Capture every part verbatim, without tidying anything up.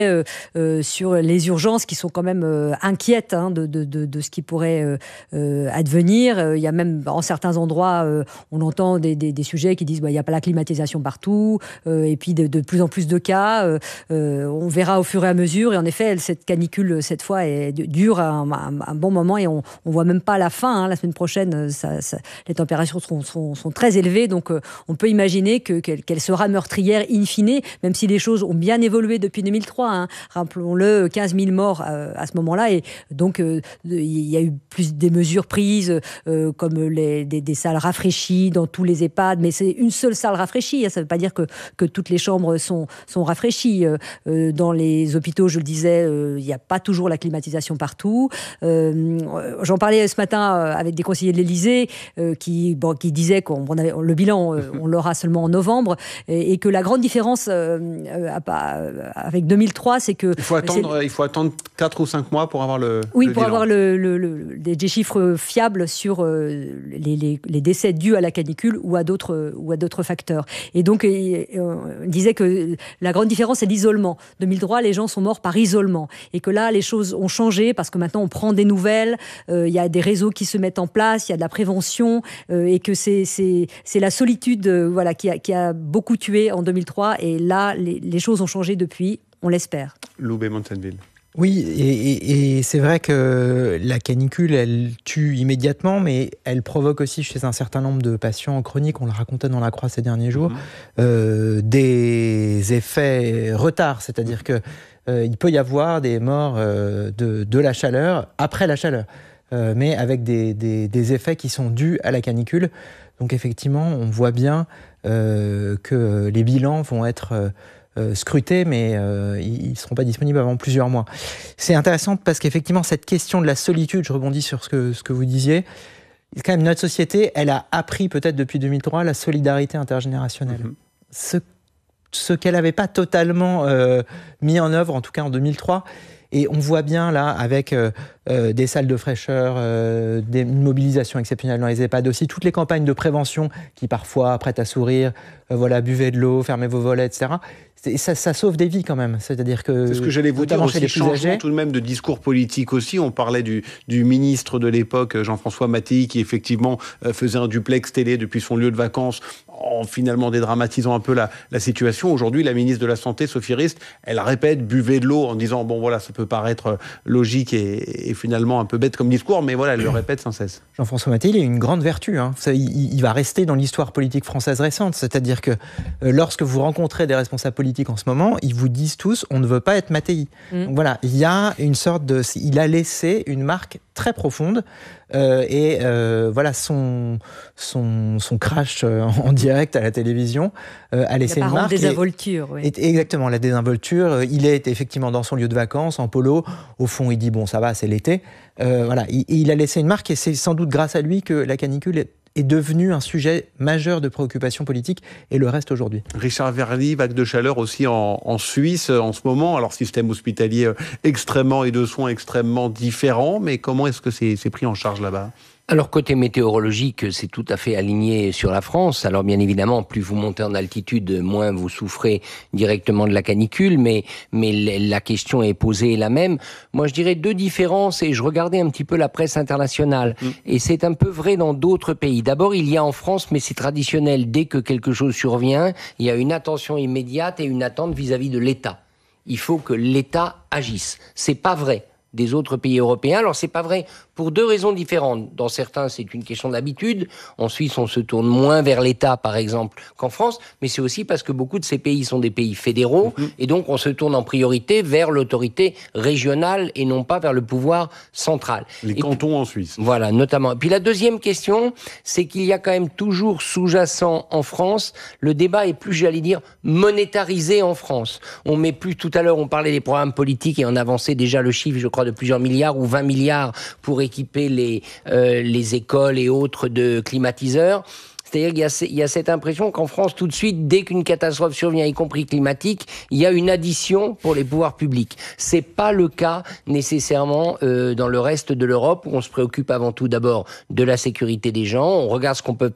Euh, euh, sur les urgences qui sont quand même euh, inquiètes hein, de, de, de, de ce qui pourrait euh, euh, advenir. Euh, il y a même, en certains endroits, euh, on entend des, des, des sujets qui disent bah, il n'y a pas la climatisation partout, euh, et puis de, de plus en plus de cas. Euh, euh, on verra au fur et à mesure. Et en effet, cette canicule, cette fois, est, dure un, un, un bon moment et on ne voit même pas la fin. Hein. La semaine prochaine, ça, ça, les températures sont, sont, sont très élevées, donc euh, on peut imaginer que, qu'elle, qu'elle sera meurtrière in fine, même si les choses ont bien évolué depuis deux mille trois. Hein. Rappelons-le, quinze mille morts euh, à ce moment-là, et donc il euh, y a eu plus des mesures prises, euh, comme les, des, des salles rafraîchies dans tous les EHPAD, mais c'est une seule salle rafraîchie, hein. Ça ne veut pas dire que, que toutes les chambres sont, sont rafraîchies. Euh, dans les hôpitaux, je le disais, il euh, n'y a pas toujours la climatisation partout. Euh, j'en parlais ce matin avec des conseillers de l'Élysée euh, qui, bon, qui disaient qu'on on avait, le bilan, euh, on l'aura seulement en novembre, et, et que la grande différence euh, euh, avec deux mille trois, c'est que... Il faut attendre, il faut attendre quatre ou cinq mois pour avoir le Oui, le pour bilan. avoir le, le, le, des, des chiffres fiables sur euh, les, les, les décès dus à la canicule ou à d'autres, ou à d'autres facteurs. Et donc, euh, on disait que la grande différence, c'est l'isolement. deux mille trois, les gens sont morts par isolement. Et que là, les choses ont changé parce que maintenant, on prend des nouvelles, euh, il y a des réseaux qui se mettent en place, il y a de la prévention, euh, et que c'est, c'est, c'est la solitude euh, voilà, qui, a, qui a beaucoup tué en deux mille trois. Et là, les, les choses ont changé depuis. On l'espère. Loubet Monsenville. Oui, et, et, et c'est vrai que la canicule, elle tue immédiatement, mais elle provoque aussi chez un certain nombre de patients chroniques, on le racontait dans La Croix ces derniers jours, mmh. euh, des effets retard, c'est-à-dire que euh, il peut y avoir des morts euh, de, de la chaleur après la chaleur, euh, mais avec des, des, des effets qui sont dus à la canicule. Donc effectivement, on voit bien euh, que les bilans vont être... Euh, Euh, scrutés, mais euh, ils ne seront pas disponibles avant plusieurs mois. C'est intéressant parce qu'effectivement, cette question de la solitude, je rebondis sur ce que, ce que vous disiez, quand même, notre société, elle a appris peut-être depuis deux mille trois la solidarité intergénérationnelle. Mmh. Ce, ce qu'elle n'avait pas totalement euh, mis en œuvre, en tout cas en deux mille trois. Et on voit bien là, avec euh, euh, des salles de fraîcheur, euh, des, une mobilisation exceptionnelle dans les EHPAD, aussi toutes les campagnes de prévention qui parfois prêtent à sourire, euh, voilà, buvez de l'eau, fermez vos volets, et cetera. Ça, ça sauve des vies quand même. C'est-à-dire que c'est ce que j'allais vous dire aussi, changement tout de même de discours politique aussi. On parlait du, du ministre de l'époque, Jean-François Mattei, qui effectivement euh, faisait un duplex télé depuis son lieu de vacances, en finalement dédramatisant un peu la, la situation. Aujourd'hui, la ministre de la Santé, Sophie Rist, elle répète, buvez de l'eau, en disant, bon voilà, ça peut paraître logique et, et finalement un peu bête comme discours, mais voilà, elle le répète sans cesse. Jean-François Mattei, il a une grande vertu. Hein. Ça, il, il va rester dans l'histoire politique française récente. C'est-à-dire que euh, lorsque vous rencontrez des responsables politiques en ce moment, ils vous disent tous, on ne veut pas être Mattei. Mmh. Donc voilà, il y a une sorte de... Il a laissé une marque très profonde, euh, et euh, voilà, son, son, son crash euh, en direct à la télévision euh, a laissé une marque. La désinvolture, oui. Et, exactement, la désinvolture. Il est effectivement dans son lieu de vacances, en polo. Au fond, il dit, bon, ça va, c'est l'été. Euh, voilà, il, il a laissé une marque et c'est sans doute grâce à lui que la canicule est est devenu un sujet majeur de préoccupation politique et le reste aujourd'hui. Richard Verly, vague de chaleur aussi en, en Suisse en ce moment. Alors, système hospitalier extrêmement et de soins extrêmement différents, mais comment est-ce que c'est, c'est pris en charge là-bas ? Alors, côté météorologique, c'est tout à fait aligné sur la France. Alors, bien évidemment, plus vous montez en altitude, moins vous souffrez directement de la canicule, mais, mais la question est posée la même. Moi, je dirais deux différences, et je regardais un petit peu la presse internationale, mmh. et c'est un peu vrai dans d'autres pays. D'abord, il y a en France, mais c'est traditionnel, dès que quelque chose survient, il y a une attention immédiate et une attente vis-à-vis de l'État. Il faut que l'État agisse. C'est pas vrai des autres pays européens. Alors, c'est pas vrai pour deux raisons différentes. Dans certains, c'est une question d'habitude. En Suisse, on se tourne moins vers l'État, par exemple, qu'en France. Mais c'est aussi parce que beaucoup de ces pays sont des pays fédéraux. Mmh. Et donc, on se tourne en priorité vers l'autorité régionale et non pas vers le pouvoir central. Les et cantons puis, en Suisse. Voilà, notamment. Et puis, la deuxième question, c'est qu'il y a quand même toujours sous-jacent en France, le débat est plus, j'allais dire, monétarisé en France. On met plus, tout à l'heure, on parlait des programmes politiques et on avançait déjà le chiffre, je crois, de plusieurs milliards ou vingt milliards pour équiper les, euh, les écoles et autres de climatiseurs. C'est-à-dire qu'il y a, il y a cette impression qu'en France, tout de suite, dès qu'une catastrophe survient, y compris climatique, il y a une addition pour les pouvoirs publics. C'est pas le cas nécessairement euh, dans le reste de l'Europe, où on se préoccupe avant tout d'abord de la sécurité des gens. On regarde ce qu'on peut faire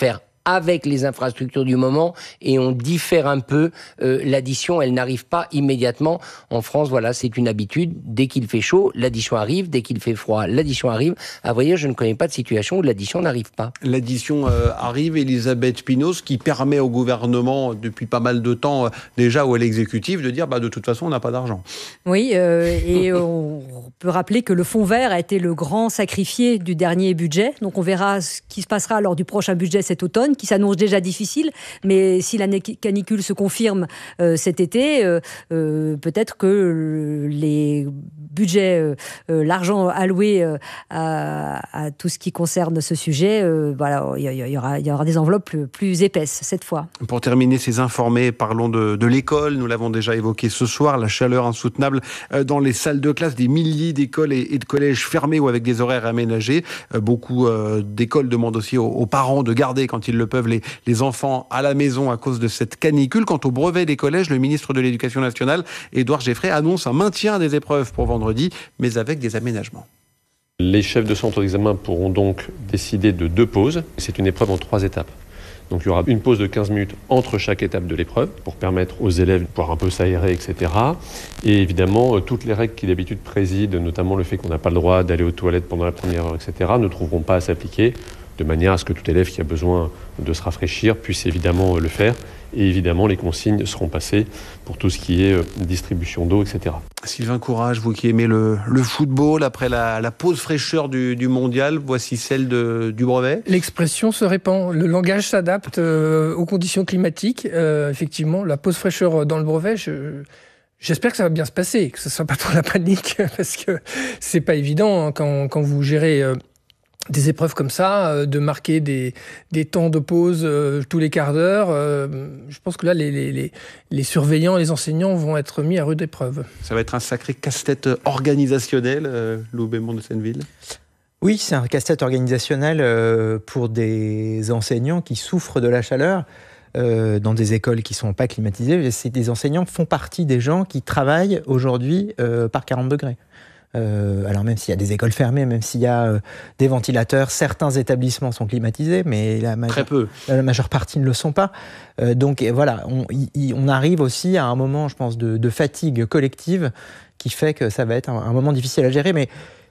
avec les infrastructures du moment et on diffère un peu euh, l'addition, elle n'arrive pas immédiatement. En France, voilà, c'est une habitude. Dès qu'il fait chaud, l'addition arrive. Dès qu'il fait froid, l'addition arrive. À vrai dire, je ne connais pas de situation où l'addition n'arrive pas. L'addition euh, arrive, Elisabeth Pinault, ce qui permet au gouvernement, depuis pas mal de temps, euh, déjà, ou à l'exécutif, de dire, bah, de toute façon, on n'a pas d'argent. Oui, euh, et on peut rappeler que le fonds vert a été le grand sacrifié du dernier budget. Donc on verra ce qui se passera lors du prochain budget cet automne, qui s'annonce déjà difficile. Mais si la canicule se confirme euh, cet été, euh, euh, peut-être que les budgets, euh, l'argent alloué euh, à, à tout ce qui concerne ce sujet, euh, voilà, il y, y, aura, il y aura des enveloppes plus, plus épaisses cette fois. Pour terminer ces informés, parlons de, de l'école. Nous l'avons déjà évoqué ce soir, la chaleur insoutenable dans les salles de classe, des milliers d'écoles et, et de collèges fermés ou avec des horaires aménagés. Beaucoup euh, d'écoles demandent aussi aux, aux parents de garder, quand ils le peuvent, les, les enfants à la maison à cause de cette canicule. Quant au brevet des collèges, le ministre de l'Éducation nationale, Édouard Geoffrey, annonce un maintien des épreuves pour vendredi, mais avec des aménagements. Les chefs de centre d'examen pourront donc décider de deux pauses. C'est une épreuve en trois étapes. Donc il y aura une pause de quinze minutes entre chaque étape de l'épreuve pour permettre aux élèves de pouvoir un peu s'aérer, et cetera. Et évidemment, toutes les règles qui d'habitude président, notamment le fait qu'on n'a pas le droit d'aller aux toilettes pendant la première heure, et cetera, ne trouveront pas à s'appliquer, de manière à ce que tout élève qui a besoin de se rafraîchir puisse évidemment le faire. Et évidemment, les consignes seront passées pour tout ce qui est distribution d'eau, et cetera. Sylvain Courage, vous qui aimez le, le football, après la, la pause fraîcheur du, du mondial, voici celle de, du brevet. L'expression se répand, le langage s'adapte euh, aux conditions climatiques. Euh, effectivement, la pause fraîcheur dans le brevet, je, j'espère que ça va bien se passer, que ce ne soit pas trop la panique, parce que c'est pas évident hein, quand, quand vous gérez... Euh, des épreuves comme ça, euh, de marquer des, des temps de pause euh, tous les quarts d'heure. Euh, je pense que là, les, les, les surveillants, les enseignants vont être mis à rude épreuve. Ça va être un sacré casse-tête organisationnel, euh, Lou Bémond de Senneville. Oui, c'est un casse-tête organisationnel euh, pour des enseignants qui souffrent de la chaleur. Euh, dans des écoles qui ne sont pas climatisées. Ces des enseignants font partie des gens qui travaillent aujourd'hui euh, par quarante degrés. Euh, alors même s'il y a des écoles fermées, même s'il y a euh, des ventilateurs, certains établissements sont climatisés, mais la majeure, Très peu. la majeure partie ne le sont pas. Euh, donc voilà, on, y, on arrive aussi à un moment, je pense, de, de fatigue collective qui fait que ça va être un, un moment difficile à gérer. Mais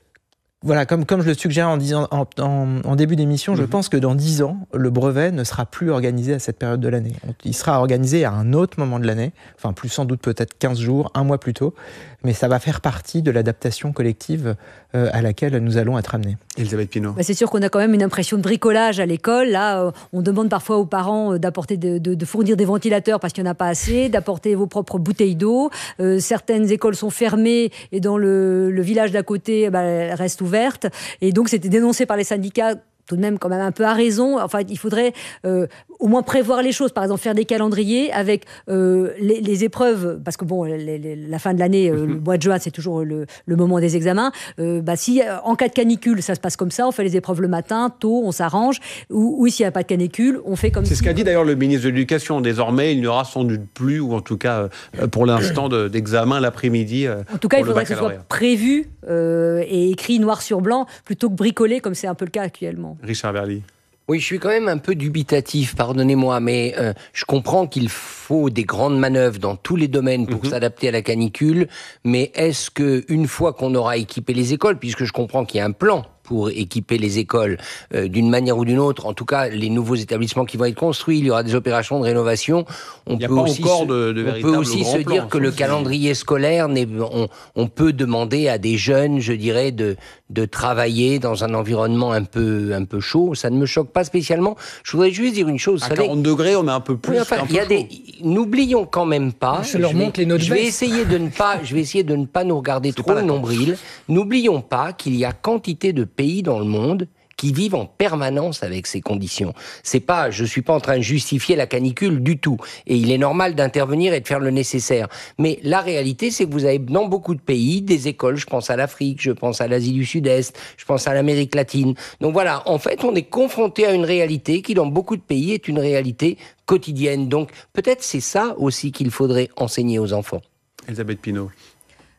voilà, comme, comme je le suggère en, disant, en, en, en début d'émission, mmh. je pense que dans dix ans, le brevet ne sera plus organisé à cette période de l'année. Il sera organisé à un autre moment de l'année, enfin plus sans doute peut-être quinze jours, un mois plus tôt, mais ça va faire partie de l'adaptation collective euh, à laquelle nous allons être amenés. Elisabeth Pinault. Bah c'est sûr qu'on a quand même une impression de bricolage à l'école. Là, euh, on demande parfois aux parents d'apporter de, de, de fournir des ventilateurs parce qu'il n'y en a pas assez, d'apporter vos propres bouteilles d'eau. Euh, certaines écoles sont fermées et dans le, le village d'à côté, bah, elles restent ouvertes. Et donc, c'était dénoncé par les syndicats tout de même quand même un peu à raison. Enfin, il faudrait euh, au moins prévoir les choses. Par exemple, faire des calendriers avec euh, les, les épreuves, parce que bon, les, les, la fin de l'année, euh, le mois de juin, c'est toujours le, le moment des examens. Euh, bah, si en cas de canicule, ça se passe comme ça, on fait les épreuves le matin, tôt, on s'arrange. Ou, ou s'il n'y a pas de canicule, on fait comme. C'est si... ce qu'a dit d'ailleurs le ministre de l'Éducation. Désormais, il n'y aura sans doute plus, ou en tout cas euh, pour l'instant, de, d'examen l'après-midi. Euh, en tout cas, il faudrait que ce soit prévu euh, et écrit noir sur blanc, plutôt que bricolé, comme c'est un peu le cas actuellement. Richard Verly. Oui, je suis quand même un peu dubitatif, pardonnez-moi, mais euh, je comprends qu'il faut des grandes manœuvres dans tous les domaines pour mmh. s'adapter à la canicule, mais est-ce que une fois qu'on aura équipé les écoles, puisque je comprends qu'il y a un plan pour équiper les écoles euh, d'une manière ou d'une autre, en tout cas les nouveaux établissements qui vont être construits, il y aura des opérations de rénovation. On peut aussi, se, de, de on peut aussi se dire que le calendrier scolaire, on, on peut demander à des jeunes, je dirais, de, de travailler dans un environnement un peu, un peu chaud. Ça ne me choque pas spécialement. Je voudrais juste dire une chose. À quarante degrés, on est un peu plus. Oui, enfin, il y a des. N'oublions quand même pas. Je, leur montre les notes je vais essayer de ne pas. Je vais essayer de ne pas nous regarder C'est trop le nombril. N'oublions pas qu'il y a quantité de pays dans le monde qui vivent en permanence avec ces conditions. C'est pas, je suis pas en train de justifier la canicule du tout. Et il est normal d'intervenir et de faire le nécessaire. Mais la réalité, c'est que vous avez dans beaucoup de pays des écoles, je pense à l'Afrique, je pense à l'Asie du Sud-Est, je pense à l'Amérique latine. Donc voilà, en fait, on est confronté à une réalité qui, dans beaucoup de pays, est une réalité quotidienne. Donc peut-être c'est ça aussi qu'il faudrait enseigner aux enfants. Elisabeth Pinault.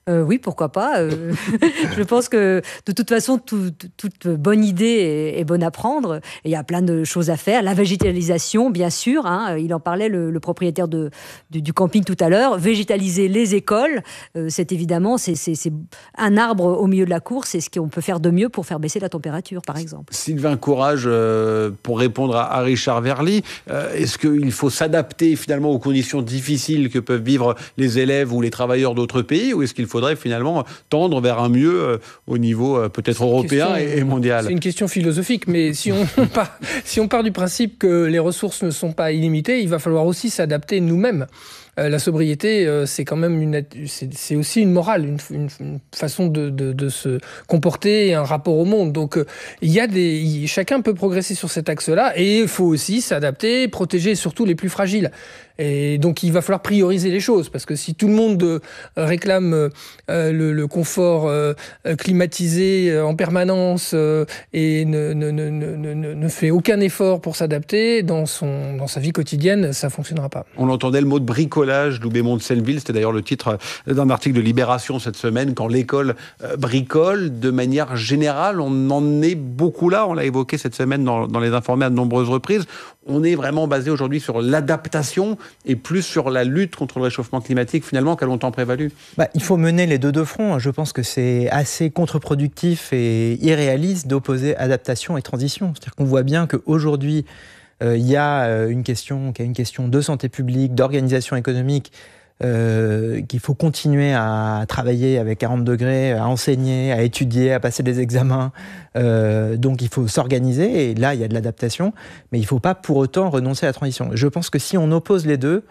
Euh, oui, pourquoi pas. Euh, je pense que de toute façon, tout, toute bonne idée est, est bonne à prendre. Et il y a plein de choses à faire. La végétalisation, bien sûr. Hein, il en parlait le, le propriétaire de, du, du camping tout à l'heure. Végétaliser les écoles, euh, c'est évidemment c'est, c'est, c'est un arbre au milieu de la cour. C'est ce qu'on peut faire de mieux pour faire baisser la température, par exemple. Sylvain Courage, euh, pour répondre à, à Richard Verly, euh, est-ce qu'il faut s'adapter finalement aux conditions difficiles que peuvent vivre les élèves ou les travailleurs d'autres pays, ou est-ce qu'il faut faudrait finalement tendre vers un mieux euh, au niveau euh, peut-être européen question, et, et mondial. C'est une question philosophique, mais si on, part, si on part du principe que les ressources ne sont pas illimitées, il va falloir aussi s'adapter nous-mêmes. Euh, la sobriété, euh, c'est quand même une, c'est, c'est aussi une morale, une, une, une façon de, de, de se comporter, un rapport au monde. Donc, euh, il y a des, il, chacun peut progresser sur cet axe-là, et il faut aussi s'adapter, protéger surtout les plus fragiles. Et donc, il va falloir prioriser les choses, parce que si tout le monde euh, réclame euh, le, le confort euh, climatisé euh, en permanence euh, et ne, ne, ne, ne, ne fait aucun effort pour s'adapter dans son, dans sa vie quotidienne, ça fonctionnera pas. On entendait le mot de bricolage d'Oubémont de Selleville, c'était d'ailleurs le titre d'un article de Libération cette semaine, quand l'école euh, bricole de manière générale. On en est beaucoup là, on l'a évoqué cette semaine dans, dans les informés à de nombreuses reprises. On est vraiment basé aujourd'hui sur l'adaptation et plus sur la lutte contre le réchauffement climatique, finalement, qui a longtemps prévalu. Bah, il faut mener les deux de front. Je pense que c'est assez contre-productif et irréaliste d'opposer adaptation et transition. C'est-à-dire qu'on voit bien qu'aujourd'hui, euh, il y a une question, qu'il y a une question de santé publique, d'organisation économique, Euh, qu'il faut continuer à travailler avec quarante degrés, à enseigner, à étudier, à passer des examens. Euh, donc il faut s'organiser, et là il y a de l'adaptation, mais il ne faut pas pour autant renoncer à la transition. Je pense que si on oppose les deux,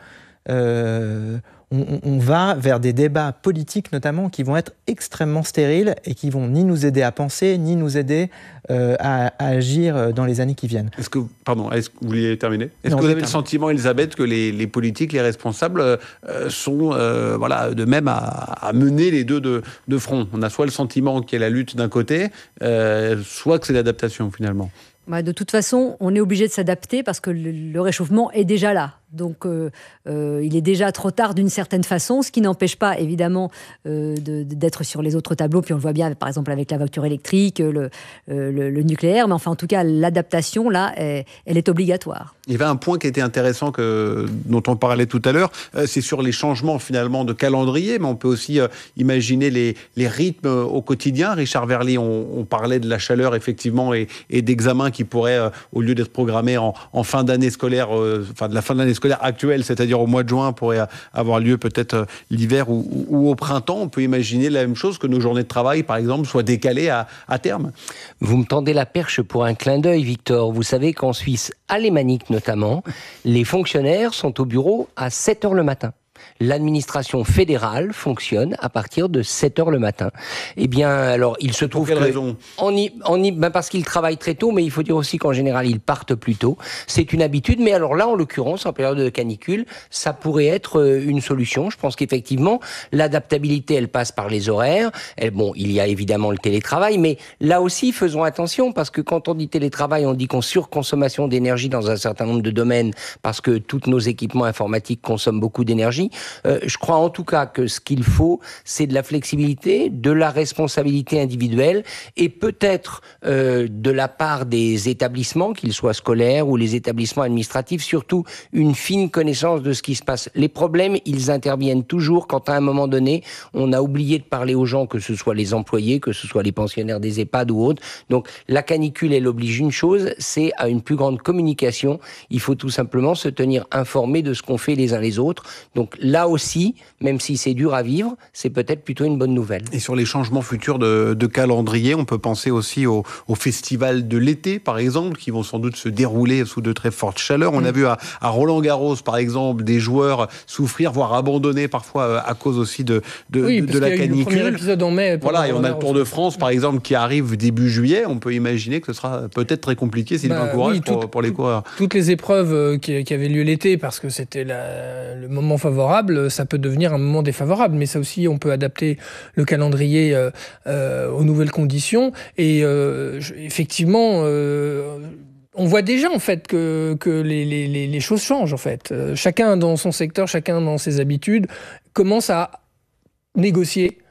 euh, on, on va vers des débats politiques notamment qui vont être extrêmement stériles et qui vont ni nous aider à penser, ni nous aider euh, à, à agir dans les années qui viennent. Est-ce que, pardon, est-ce que vous vouliez terminer ? Est-ce non, que vous avez le sentiment, Elisabeth, que les, les politiques, les responsables euh, sont euh, voilà, de même à, à mener les deux de, de front ? On a soit le sentiment qu'il y a la lutte d'un côté, euh, soit que c'est l'adaptation finalement. Bah, de toute façon, on est obligé de s'adapter parce que le, le réchauffement est déjà là. Donc, euh, euh, il est déjà trop tard d'une certaine façon, ce qui n'empêche pas, évidemment, euh, de, d'être sur les autres tableaux. Puis on le voit bien, par exemple, avec la voiture électrique, le, euh, le, le nucléaire. Mais enfin, en tout cas, l'adaptation, là, est, elle est obligatoire. Il y avait un point qui était intéressant, que, dont on parlait tout à l'heure, euh, c'est sur les changements, finalement, de calendrier, mais on peut aussi euh, imaginer les, les rythmes euh, au quotidien. Richard Verly, on, on parlait de la chaleur, effectivement, et, et d'examens qui pourraient, euh, au lieu d'être programmés en, en fin d'année scolaire, euh, enfin, de la fin de l'année scolaire, actuelle, c'est-à-dire au mois de juin, pourrait avoir lieu peut-être l'hiver ou, ou au printemps. On peut imaginer la même chose, que nos journées de travail, par exemple, soient décalées à, à terme. Vous me tendez la perche pour un clin d'œil, Victor. Vous savez qu'en Suisse alémanique notamment, les fonctionnaires sont au bureau à sept heures le matin. L'administration fédérale fonctionne à partir de sept heures le matin. Eh bien, alors, il se trouve Pour quelle que... raison ? On y, on y, ben parce qu'ils travaillent très tôt, mais il faut dire aussi qu'en général, ils partent plus tôt. C'est une habitude, mais alors là, en l'occurrence, en période de canicule, ça pourrait être une solution. Je pense qu'effectivement, l'adaptabilité, elle passe par les horaires. Elle, bon, il y a évidemment le télétravail, mais là aussi, faisons attention, parce que quand on dit télétravail, on dit qu'on surconsommation d'énergie dans un certain nombre de domaines, parce que tous nos équipements informatiques consomment beaucoup d'énergie. Euh, je crois en tout cas que ce qu'il faut, c'est de la flexibilité, de la responsabilité individuelle, et peut-être euh, de la part des établissements, qu'ils soient scolaires ou les établissements administratifs, surtout une fine connaissance de ce qui se passe. Les problèmes, ils interviennent toujours quand à un moment donné, on a oublié de parler aux gens, que ce soit les employés, que ce soit les pensionnaires des EHPAD ou autres. Donc la canicule, elle oblige une chose, c'est à une plus grande communication. Il faut tout simplement se tenir informé de ce qu'on fait les uns les autres. Donc là aussi, même si c'est dur à vivre, c'est peut-être plutôt une bonne nouvelle. Et sur les changements futurs de, de calendrier, on peut penser aussi au, au festival de l'été, par exemple, qui vont sans doute se dérouler sous de très fortes chaleurs. On mmh. a vu à, à Roland-Garros, par exemple, des joueurs souffrir, voire abandonner parfois à cause aussi de, de, oui, de, de la canicule. Le premier épisode en mai. Voilà, et on a le Tour de France, par exemple, qui arrive début juillet. On peut imaginer que ce sera peut-être très compliqué, Sylvain bah, Courage, oui, pour, tout, pour les coureurs. Toutes les épreuves qui, qui avaient lieu l'été, parce que c'était la, le moment favorable, ça peut devenir un moment défavorable, mais ça aussi, on peut adapter le calendrier euh, euh, aux nouvelles conditions. Et euh, effectivement, euh, on voit déjà en fait que, que les, les, les choses changent en fait. Euh, chacun dans son secteur, chacun dans ses habitudes, commence à négocier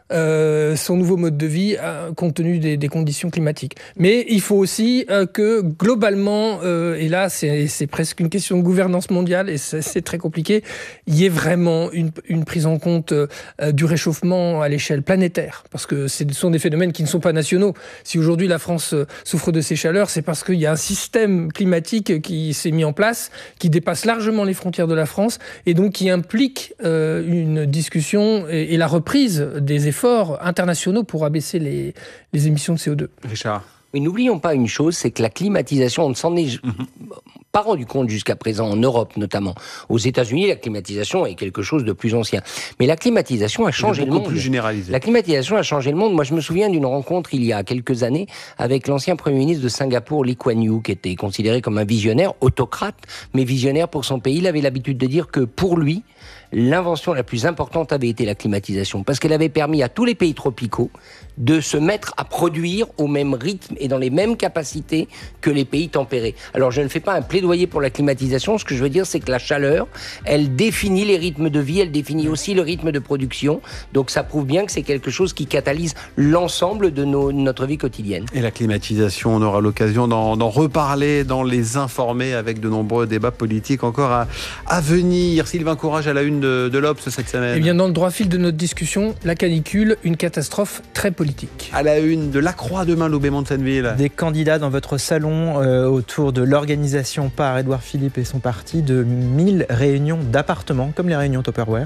Euh, son nouveau mode de vie euh, compte tenu des, des conditions climatiques. Mais il faut aussi euh, que globalement, euh, et là c'est, c'est presque une question de gouvernance mondiale et c'est, c'est très compliqué, il y ait vraiment une, une prise en compte euh, du réchauffement à l'échelle planétaire. Parce que ce sont des phénomènes qui ne sont pas nationaux. Si aujourd'hui la France euh, souffre de ces chaleurs, c'est parce qu'il y a un système climatique qui s'est mis en place, qui dépasse largement les frontières de la France et donc qui implique euh, une discussion et, et la reprise des efforts internationaux pour abaisser les, les émissions de C O deux. Richard. Mais n'oublions pas une chose, c'est que la climatisation, on ne s'en est mm-hmm. pas rendu compte jusqu'à présent, en Europe notamment. Aux États-Unis, la climatisation est quelque chose de plus ancien. Mais la climatisation a changé le monde. Plus généralisé. La climatisation a changé le monde. Moi, je me souviens d'une rencontre il y a quelques années avec l'ancien Premier ministre de Singapour, Lee Kuan Yew, qui était considéré comme un visionnaire, autocrate, mais visionnaire pour son pays. Il avait l'habitude de dire que pour lui, l'invention la plus importante avait été la climatisation, parce qu'elle avait permis à tous les pays tropicaux de se mettre à produire au même rythme et dans les mêmes capacités que les pays tempérés. Alors je ne fais pas un plaidoyer pour la climatisation, ce que je veux dire c'est que la chaleur, elle définit les rythmes de vie, elle définit aussi le rythme de production, donc ça prouve bien que c'est quelque chose qui catalyse l'ensemble de nos, notre vie quotidienne. Et la climatisation, on aura l'occasion d'en, d'en reparler dans Les Informés avec de nombreux débats politiques encore à, à venir. Sylvain Courage à la une de, de l'Obs cette semaine. Eh bien dans le droit fil de notre discussion, la canicule, une catastrophe très politique. À la une de La Croix demain, Loubet Montsenneville. Des candidats dans votre salon euh, autour de l'organisation par Édouard Philippe et son parti de mille réunions d'appartements, comme les réunions Tupperware,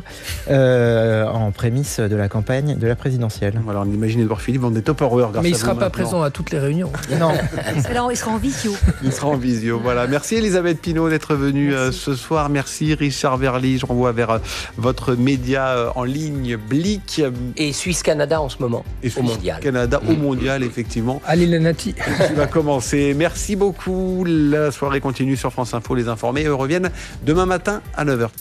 euh, en prémisse de la campagne de la présidentielle. Voilà, on imagine Édouard Philippe vendre des Tupperware. Mais il ne sera pas présent à toutes les réunions. Non. Alors, il sera en visio. Il sera en visio, voilà. Merci Elisabeth Pinault d'être venue euh, ce soir. Merci Richard Verly. Je renvoie vers euh, votre média euh, en ligne Blick. Et Suisse Canada en ce moment. Et Suisse Mondial. Canada au mondial, effectivement. Allez, la Nati. Qui va commencer. Merci beaucoup. La soirée continue sur France Info. Les Informés, eux, reviennent demain matin à neuf heures.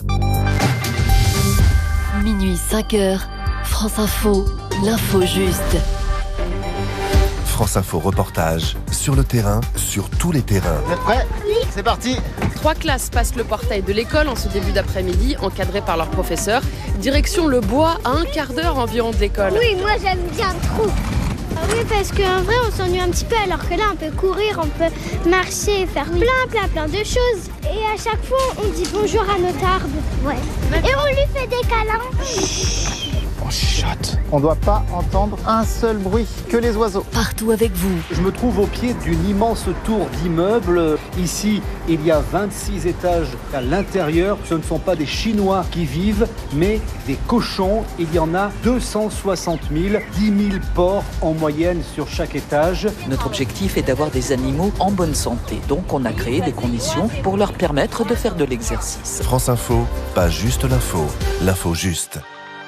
Minuit cinq heures. France Info. L'info juste. France Info reportage sur le terrain, sur tous les terrains. Vous êtes prêts ? Oui. C'est parti. Trois classes passent le portail de l'école en ce début d'après-midi, encadrées par leurs professeurs. Direction le bois, à un quart d'heure environ de l'école. Oui, moi j'aime bien trop. Oui, parce qu'en vrai, on s'ennuie un petit peu, alors que là, on peut courir, on peut marcher, faire plein, plein, plein de choses. Et à chaque fois, on dit bonjour à notre arbre. Ouais. Et on lui fait des câlins. Chut. On chuchote. On ne doit pas entendre un seul bruit, que les oiseaux. Partout avec vous. Je me trouve au pied d'une immense tour d'immeubles. Ici, il y a vingt-six étages à l'intérieur. Ce ne sont pas des Chinois qui vivent, mais des cochons. Il y en a deux cent soixante mille, dix mille porcs en moyenne sur chaque étage. Notre objectif est d'avoir des animaux en bonne santé. Donc on a créé des conditions pour leur permettre de faire de l'exercice. France Info, pas juste l'info, l'info juste.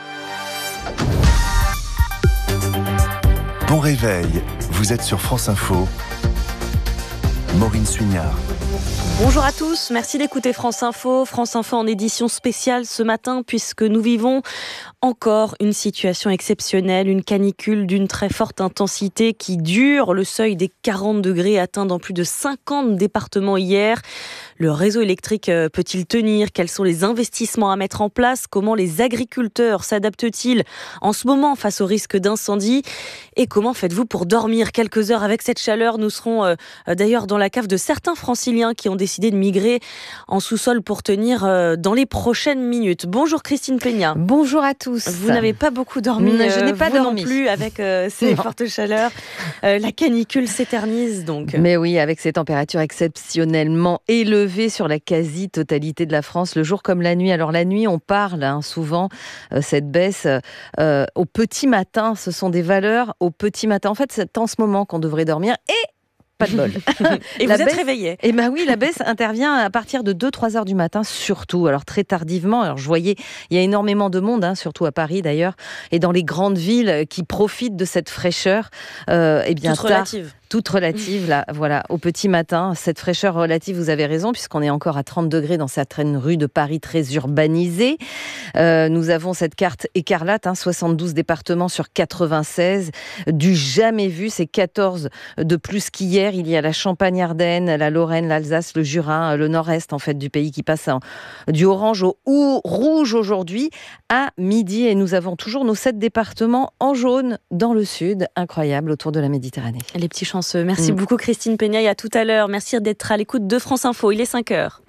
Bon réveil, vous êtes sur France Info. Maureen Suignard. Bonjour à tous, merci d'écouter France Info. France Info en édition spéciale ce matin puisque nous vivons encore une situation exceptionnelle, une canicule d'une très forte intensité qui dure. Le seuil des quarante degrés atteint dans plus de cinquante départements hier. Le réseau électrique peut-il tenir ? Quels sont les investissements à mettre en place ? Comment les agriculteurs s'adaptent-ils en ce moment face au risque d'incendie ? Et comment faites-vous pour dormir quelques heures avec cette chaleur ? Nous serons euh, d'ailleurs dans la cave de certains franciliens qui ont décidé de migrer en sous-sol pour tenir euh, dans les prochaines minutes. Bonjour Christine Peña. Bonjour à tous. Vous n'avez pas beaucoup dormi. Non, je n'ai pas vous dormi. non plus avec euh, ces non. fortes chaleurs. Euh, la canicule s'éternise donc. Mais oui, avec ces températures exceptionnellement élevées sur la quasi-totalité de la France, le jour comme la nuit. Alors la nuit, on parle hein, souvent, euh, cette baisse euh, au petit matin. Ce sont des valeurs au petit matin. En fait, c'est en ce moment qu'on devrait dormir et pas de bol. Et la vous baisse, êtes réveillé. Eh bien oui, la baisse intervient à partir de deux trois heures du matin, surtout. Alors très tardivement. Alors je voyais, il y a énormément de monde, hein, surtout à Paris d'ailleurs, et dans les grandes villes qui profitent de cette fraîcheur. Euh, eh bien, Toute tard, relative. toute relative, là, voilà, au petit matin. Cette fraîcheur relative, vous avez raison, puisqu'on est encore à trente degrés dans certaines rues de Paris très urbanisées. Euh, nous avons cette carte écarlate, hein, soixante-douze départements sur quatre-vingt-seize, du jamais vu, c'est quatorze de plus qu'hier. Il y a la Champagne-Ardenne, la Lorraine, l'Alsace, le Jura, le nord-est en fait du pays qui passe en, du orange au ou, rouge aujourd'hui à midi. Et nous avons toujours nos sept départements en jaune dans le sud, incroyable, autour de la Méditerranée. Les petits chanceux. Merci mmh. beaucoup Christine Peña, à tout à l'heure. Merci d'être à l'écoute de France Info. Il est cinq heures.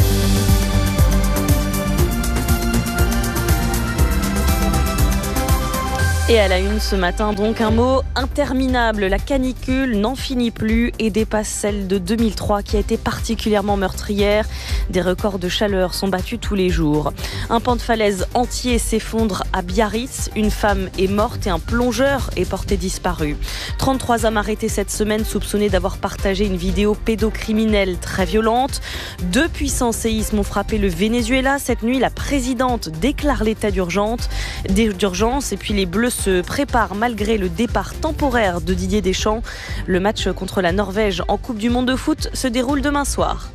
Et à la une ce matin, donc, un mot interminable. La canicule n'en finit plus et dépasse celle de deux mille trois qui a été particulièrement meurtrière. Des records de chaleur sont battus tous les jours. Un pan de falaise entier s'effondre à Biarritz. Une femme est morte et un plongeur est porté disparu. trente-trois hommes arrêtés cette semaine soupçonnés d'avoir partagé une vidéo pédocriminelle très violente. Deux puissants séismes ont frappé le Venezuela. Cette nuit, la présidente déclare l'état d'urgence. d'urgence et puis les Bleus se prépare malgré le départ temporaire de Didier Deschamps. Le match contre la Norvège en Coupe du Monde de foot se déroule demain soir.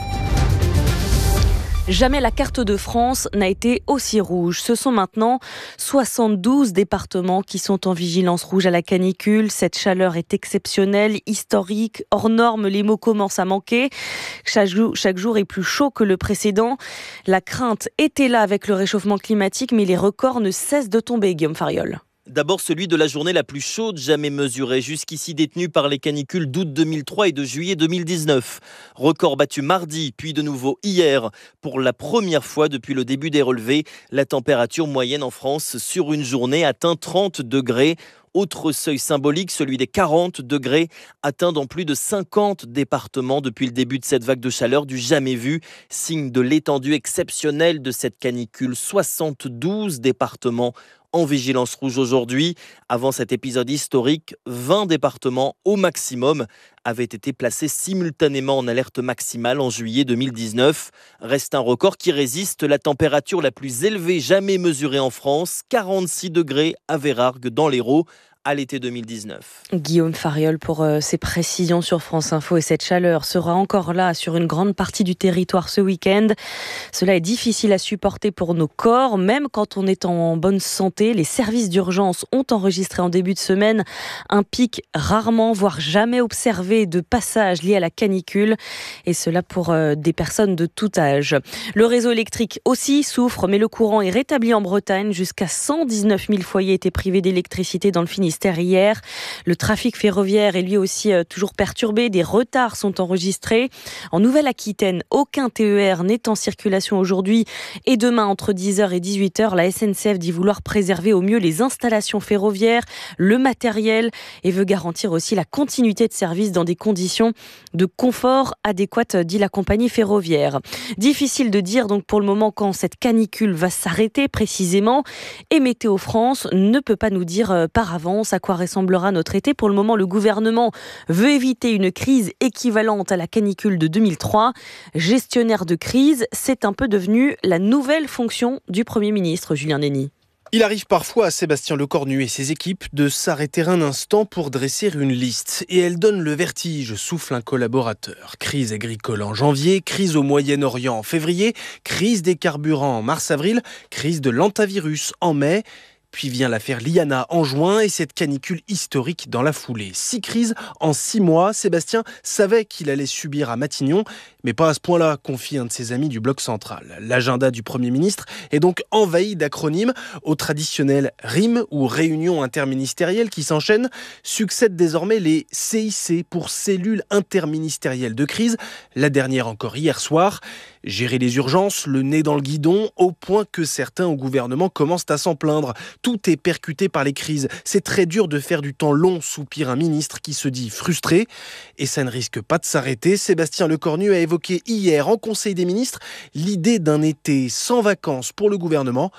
Jamais la carte de France n'a été aussi rouge. Ce sont maintenant soixante-douze départements qui sont en vigilance rouge à la canicule. Cette chaleur est exceptionnelle, historique, hors norme. Les mots commencent à manquer. Chaque jour, chaque jour est plus chaud que le précédent. La crainte était là avec le réchauffement climatique, mais les records ne cessent de tomber, Guillaume Fariol. D'abord celui de la journée la plus chaude jamais mesurée, jusqu'ici détenue par les canicules d'août deux mille trois et de juillet deux mille dix-neuf. Record battu mardi, puis de nouveau hier. Pour la première fois depuis le début des relevés, la température moyenne en France sur une journée atteint trente degrés. Autre seuil symbolique, celui des quarante degrés, atteint dans plus de cinquante départements depuis le début de cette vague de chaleur du jamais vu, signe de l'étendue exceptionnelle de cette canicule. soixante-douze départements en vigilance rouge aujourd'hui. Avant cet épisode historique, vingt départements au maximum avaient été placés simultanément en alerte maximale en juillet deux mille dix-neuf. Reste un record qui résiste, la température la plus élevée jamais mesurée en France, quarante-six degrés à Vérargues dans l'Hérault, à l'été deux mille dix-neuf. Guillaume Fariol pour euh, ses précisions sur France Info. Et cette chaleur sera encore là sur une grande partie du territoire ce week-end. Cela est difficile à supporter pour nos corps, même quand on est en bonne santé. Les services d'urgence ont enregistré en début de semaine un pic rarement, voire jamais observé de passage lié à la canicule. Et cela pour euh, des personnes de tout âge. Le réseau électrique aussi souffre, mais le courant est rétabli en Bretagne. Jusqu'à cent dix-neuf mille foyers étaient privés d'électricité dans le Finistère hier. Le trafic ferroviaire est lui aussi euh, toujours perturbé. Des retards sont enregistrés. En Nouvelle-Aquitaine, aucun T E R n'est en circulation aujourd'hui et demain entre dix heures et dix-huit heures. La S N C F dit vouloir préserver au mieux les installations ferroviaires, le matériel et veut garantir aussi la continuité de service dans des conditions de confort adéquates, dit la compagnie ferroviaire. Difficile de dire donc pour le moment quand cette canicule va s'arrêter précisément et Météo France ne peut pas nous dire euh, par avance à quoi ressemblera notre été. Pour le moment, le gouvernement veut éviter une crise équivalente à la canicule de deux mille trois. Gestionnaire de crise, c'est un peu devenu la nouvelle fonction du Premier ministre, Julien Denis. Il arrive parfois à Sébastien Lecornu et ses équipes de s'arrêter un instant pour dresser une liste. Et elle donne le vertige, souffle un collaborateur. Crise agricole en janvier, crise au Moyen-Orient en février, crise des carburants en mars-avril, crise de l'hantavirus en mai. Puis vient l'affaire Liana en juin et cette canicule historique dans la foulée. Six crises en six mois. Sébastien savait qu'il allait subir à Matignon, mais pas à ce point-là, confie un de ses amis du bloc central. L'agenda du Premier ministre est donc envahi d'acronymes. Au traditionnel R I M ou Réunion interministérielle qui s'enchaînent, succèdent désormais les C I C pour cellules interministérielles de crise. La dernière encore hier soir. Gérer les urgences, le nez dans le guidon, au point que certains au gouvernement commencent à s'en plaindre. Tout est percuté par les crises. C'est très dur de faire du temps long, soupire un ministre qui se dit frustré. Et ça ne risque pas de s'arrêter. Sébastien Lecornu a évoqué hier en Conseil des ministres l'idée d'un été sans vacances pour le gouvernement,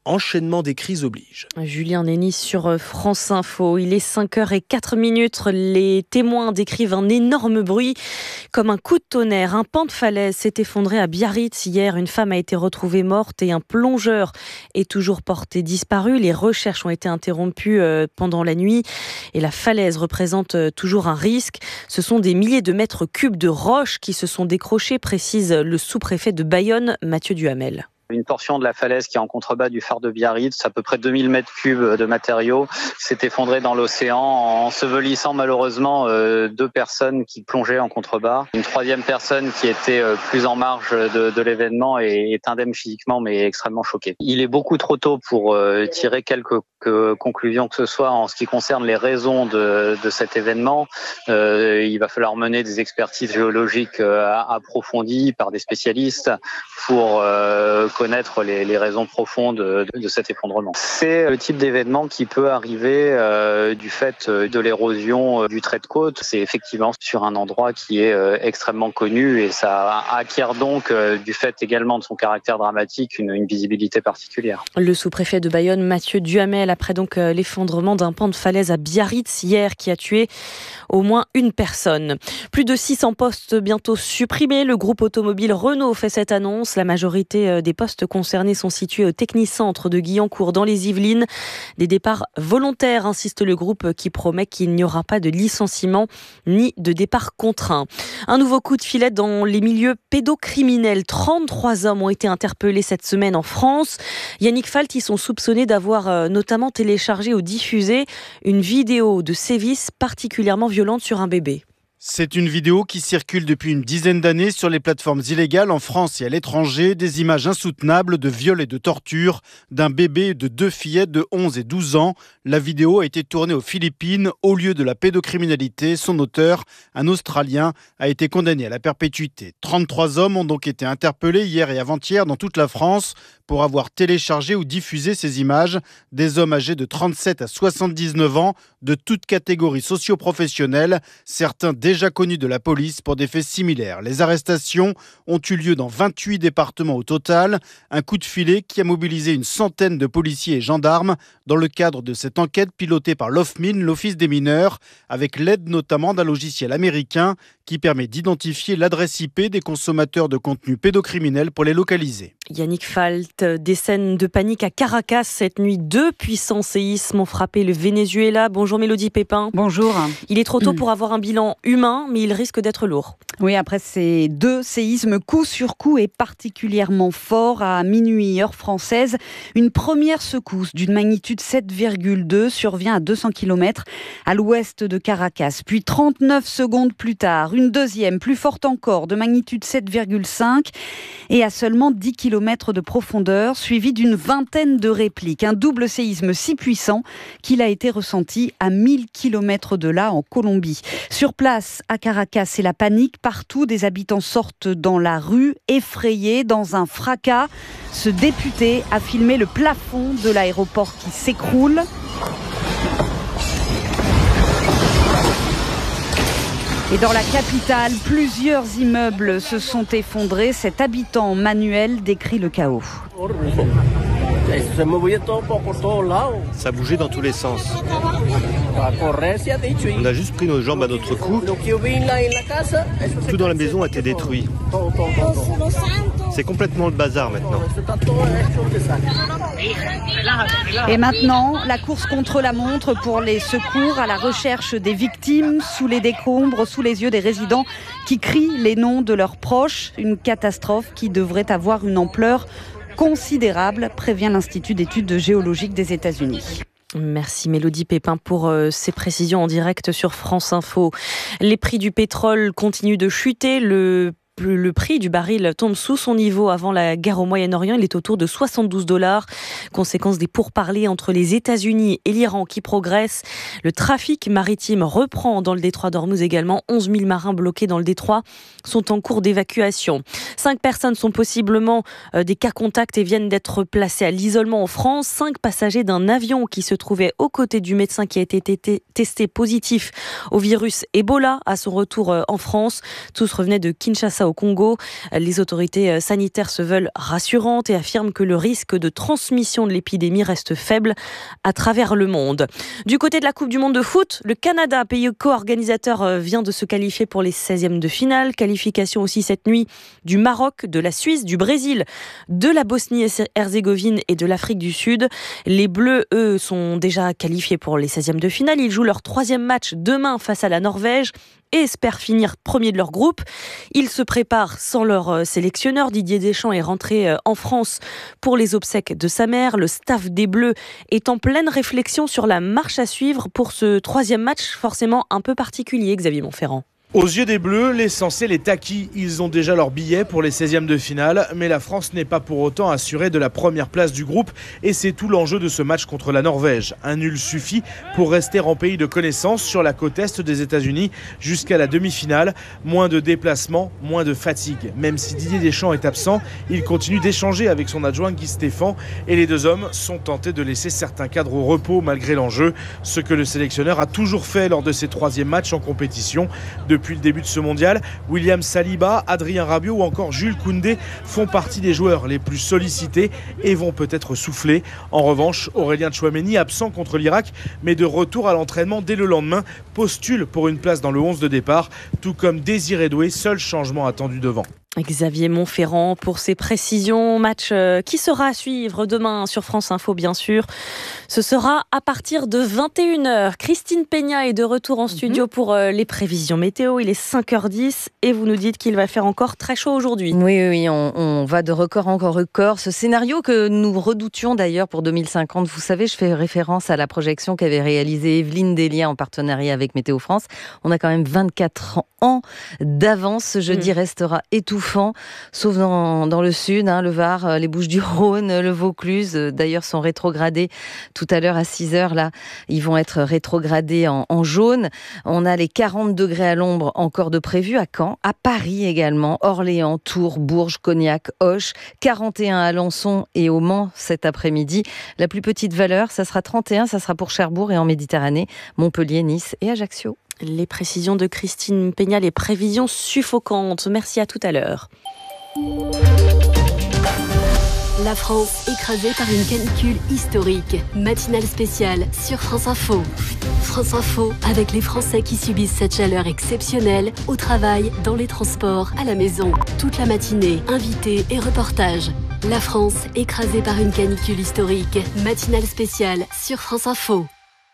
enchaînement des crises oblige. Julien Nénis sur France Info. Il est cinq heures zéro quatre minutes. Les témoins décrivent un énorme bruit comme un coup de tonnerre. Un pan de falaise s'est effondré à Biarritz hier. Une femme a été retrouvée morte et un plongeur est toujours porté disparu. Les recherches ont été interrompues pendant la nuit et la falaise représente toujours un risque. Ce sont des milliers de mètres cubes de roches qui se sont décrochés, précise le sous-préfet de Bayonne, Mathieu Duhamel. Une portion de la falaise qui est en contrebas du phare de Biarritz, à peu près deux mille mètres cubes de matériaux, s'est effondrée dans l'océan, ensevelissant malheureusement euh, deux personnes qui plongeaient en contrebas. Une troisième personne qui était euh, plus en marge de, de l'événement et est indemne physiquement mais extrêmement choquée. Il est beaucoup trop tôt pour euh, tirer quelques que, conclusions que ce soit en ce qui concerne les raisons de, de cet événement. Euh, il va falloir mener des expertises géologiques euh, approfondies par des spécialistes pour euh, connaître les, les raisons profondes de, de cet effondrement. C'est le type d'événement qui peut arriver euh, du fait de l'érosion du trait de côte. C'est effectivement sur un endroit qui est euh, extrêmement connu et ça acquiert donc, euh, du fait également de son caractère dramatique, une, une visibilité particulière. Le sous-préfet de Bayonne, Mathieu Duhamel, après donc euh, l'effondrement d'un pan de falaise à Biarritz hier qui a tué au moins une personne. Plus de six cents postes bientôt supprimés. Le groupe automobile Renault fait cette annonce. La majorité des postes concernés sont situés au Technicentre de Guyancourt dans les Yvelines. Des départs volontaires, insiste le groupe qui promet qu'il n'y aura pas de licenciement ni de départ contraint. Un nouveau coup de filet dans les milieux pédocriminels. trente-trois hommes ont été interpellés cette semaine en France. Yannick Falt, ils sont soupçonnés d'avoir notamment téléchargé ou diffusé une vidéo de sévices particulièrement violente sur un bébé. C'est une vidéo qui circule depuis une dizaine d'années sur les plateformes illégales en France et à l'étranger. Des images insoutenables de viol et de torture d'un bébé et de deux fillettes de onze et douze ans. La vidéo a été tournée aux Philippines au lieu de la pédocriminalité. Son auteur, un Australien, a été condamné à la perpétuité. trente-trois hommes ont donc été interpellés hier et avant-hier dans toute la France pour avoir téléchargé ou diffusé ces images. Des hommes âgés de trente-sept à soixante-dix-neuf ans, de toutes catégories socio-professionnelles, certains déjà connus de la police pour des faits similaires. Les arrestations ont eu lieu dans vingt-huit départements au total. Un coup de filet qui a mobilisé une centaine de policiers et gendarmes dans le cadre de cette enquête pilotée par l'O F M I N, l'Office des mineurs, avec l'aide notamment d'un logiciel américain qui permet d'identifier l'adresse I P des consommateurs de contenus pédocriminels pour les localiser. Yannick Falt, des scènes de panique à Caracas cette nuit. Deux puissants séismes ont frappé le Venezuela. Bonjour Mélodie Pépin. Bonjour. Il est trop tôt pour avoir un bilan humain, mais il risque d'être lourd. Oui, après ces deux séismes coup sur coup et particulièrement forts à minuit heure française, une première secousse d'une magnitude sept virgule deux survient à deux cents kilomètres à l'ouest de Caracas. Puis trente-neuf secondes plus tard, une deuxième plus forte encore de magnitude sept virgule cinq et à seulement dix kilomètres de profondeur, suivie d'une vingtaine de répliques. Un double séisme si puissant qu'il a été ressenti à mille kilomètres de là en Colombie. Sur place, à Caracas, c'est la panique. Partout, des habitants sortent dans la rue, effrayés, dans un fracas. Ce député a filmé le plafond de l'aéroport qui s'écroule. Et dans la capitale, plusieurs immeubles se sont effondrés. Cet habitant Manuel décrit le chaos. Ça bougeait dans tous les sens. On a juste pris nos jambes à notre cou. Tout dans la maison a été détruit. C'est complètement le bazar maintenant. Et maintenant, la course contre la montre pour les secours à la recherche des victimes sous les décombres, sous les yeux des résidents qui crient les noms de leurs proches. Une catastrophe qui devrait avoir une ampleur considérable, prévient l'Institut d'études géologiques des États-Unis. Merci Mélodie Pépin pour euh, ces précisions en direct sur France Info. Les prix du pétrole continuent de chuter. Le Le prix du baril tombe sous son niveau avant la guerre au Moyen-Orient. Il est autour de soixante-douze dollars. Conséquence des pourparlers entre les États-Unis et l'Iran qui progressent. Le trafic maritime reprend dans le détroit d'Ormuz également. onze mille marins bloqués dans le détroit sont en cours d'évacuation. Cinq personnes sont possiblement des cas contacts et viennent d'être placées à l'isolement en France. Cinq passagers d'un avion qui se trouvait aux côtés du médecin qui a été testé positif au virus Ebola à son retour en France. Tous revenaient de Kinshasa au au Congo. Les autorités sanitaires se veulent rassurantes et affirment que le risque de transmission de l'épidémie reste faible à travers le monde. Du côté de la Coupe du Monde de foot, le Canada, pays co-organisateur, vient de se qualifier pour les seizièmes de finale. Qualification aussi cette nuit du Maroc, de la Suisse, du Brésil, de la Bosnie-Herzégovine et de l'Afrique du Sud. Les Bleus, eux, sont déjà qualifiés pour les seizièmes de finale. Ils jouent leur troisième match demain face à la Norvège et espèrent finir premier de leur groupe. Ils se préparent sans leur sélectionneur. Didier Deschamps est rentré en France pour les obsèques de sa mère. Le staff des Bleus est en pleine réflexion sur la marche à suivre pour ce troisième match forcément un peu particulier, Xavier Montferrand. Aux yeux des Bleus, l'essentiel est acquis. Ils ont déjà leur billet pour les seizièmes de finale, mais la France n'est pas pour autant assurée de la première place du groupe et c'est tout l'enjeu de ce match contre la Norvège. Un nul suffit pour rester en pays de connaissance sur la côte est des États-Unis jusqu'à la demi-finale. Moins de déplacements, moins de fatigue. Même si Didier Deschamps est absent, il continue d'échanger avec son adjoint Guy Stéphane et les deux hommes sont tentés de laisser certains cadres au repos malgré l'enjeu, ce que le sélectionneur a toujours fait lors de ses troisièmes matchs en compétition. Depuis le début de ce mondial, William Saliba, Adrien Rabiot ou encore Jules Koundé font partie des joueurs les plus sollicités et vont peut-être souffler. En revanche, Aurélien Tchouaméni, absent contre l'Irak, mais de retour à l'entraînement dès le lendemain, postule pour une place dans le onze de départ, tout comme Désiré Doué, seul changement attendu devant. Xavier Montferrand pour ses précisions. Match euh, qui sera à suivre demain sur France Info, bien sûr. Ce sera à partir de vingt et une heures. Christine Peña est de retour en studio mm-hmm. pour euh, les prévisions météo. Il est cinq heures dix et vous nous dites qu'il va faire encore très chaud aujourd'hui. Oui, oui, oui on, on va de record en record. Ce scénario que nous redoutions d'ailleurs pour deux mille cinquante, vous savez, je fais référence à la projection qu'avait réalisée Evelyne Delia en partenariat avec Météo France. On a quand même vingt-quatre ans d'avance. Ce jeudi mm. restera étouffant. Sauf dans, dans le sud, hein, le Var, les Bouches-du-Rhône, le Vaucluse, d'ailleurs sont rétrogradés tout à l'heure à six heures, là, ils vont être rétrogradés en, en jaune. On a les quarante degrés à l'ombre encore de prévu à Caen, à Paris également, Orléans, Tours, Bourges, Cognac, Auch, quarante et un à Alençon et au Mans cet après-midi. La plus petite valeur, ça sera trente et un, ça sera pour Cherbourg et en Méditerranée, Montpellier, Nice et Ajaccio. Les précisions de Christine Peña, les prévisions suffocantes. Merci, à tout à l'heure. La France écrasée par une canicule historique. Matinale spéciale sur France Info. France Info avec les Français qui subissent cette chaleur exceptionnelle au travail, dans les transports, à la maison. Toute la matinée, invités et reportages. La France écrasée par une canicule historique. Matinale spéciale sur France Info.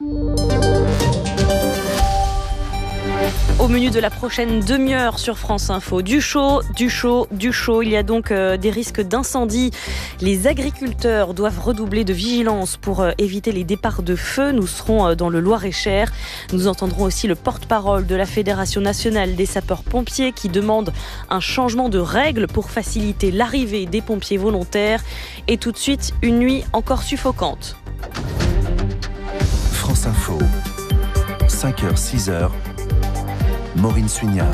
Au menu de la prochaine demi-heure sur France Info, du chaud, du chaud, du chaud. Il y a donc euh, des risques d'incendie. Les agriculteurs doivent redoubler de vigilance pour euh, éviter les départs de feu. Nous serons euh, dans le Loir-et-Cher. Nous entendrons aussi le porte-parole de la Fédération nationale des sapeurs-pompiers qui demande un changement de règles pour faciliter l'arrivée des pompiers volontaires. Et tout de suite, une nuit encore suffocante. France Info, cinq heures, six heures. Maureen Suignard.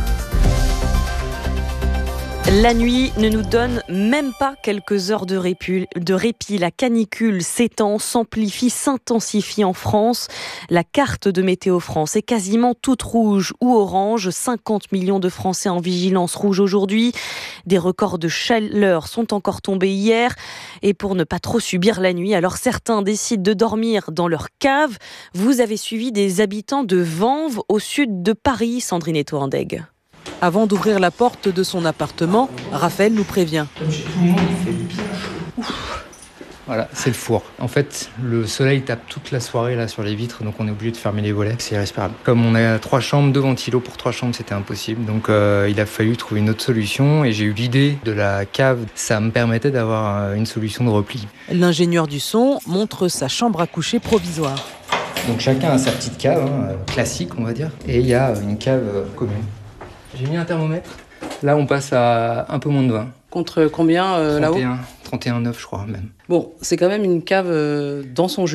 La nuit ne nous donne même pas quelques heures de répit. De répit. La canicule s'étend, s'amplifie, s'intensifie en France. La carte de Météo France est quasiment toute rouge ou orange. cinquante millions de Français en vigilance rouge aujourd'hui. Des records de chaleur sont encore tombés hier. Et pour ne pas trop subir la nuit, alors certains décident de dormir dans leur cave. Vous avez suivi des habitants de Vanves, au sud de Paris, Sandrine Etoandeg. Avant d'ouvrir la porte de son appartement, Raphaël nous prévient. Comme chez tout le monde, il fait bien chaud. Voilà, c'est le four. En fait, le soleil tape toute la soirée là sur les vitres, donc on est obligé de fermer les volets. C'est irrespirable. Comme on a trois chambres, deux ventilos pour trois chambres, c'était impossible. Donc euh, il a fallu trouver une autre solution et j'ai eu l'idée de la cave. Ça me permettait d'avoir une solution de repli. L'ingénieur du son montre sa chambre à coucher provisoire. Donc chacun a sa petite cave, hein, classique on va dire, et il y a une cave euh, commune. J'ai mis un thermomètre. Là, on passe à un peu moins de vingt. Contre combien euh, là-haut ? trente et un, trente et un virgule neuf je crois même. Bon, c'est quand même une cave euh, dans son jus.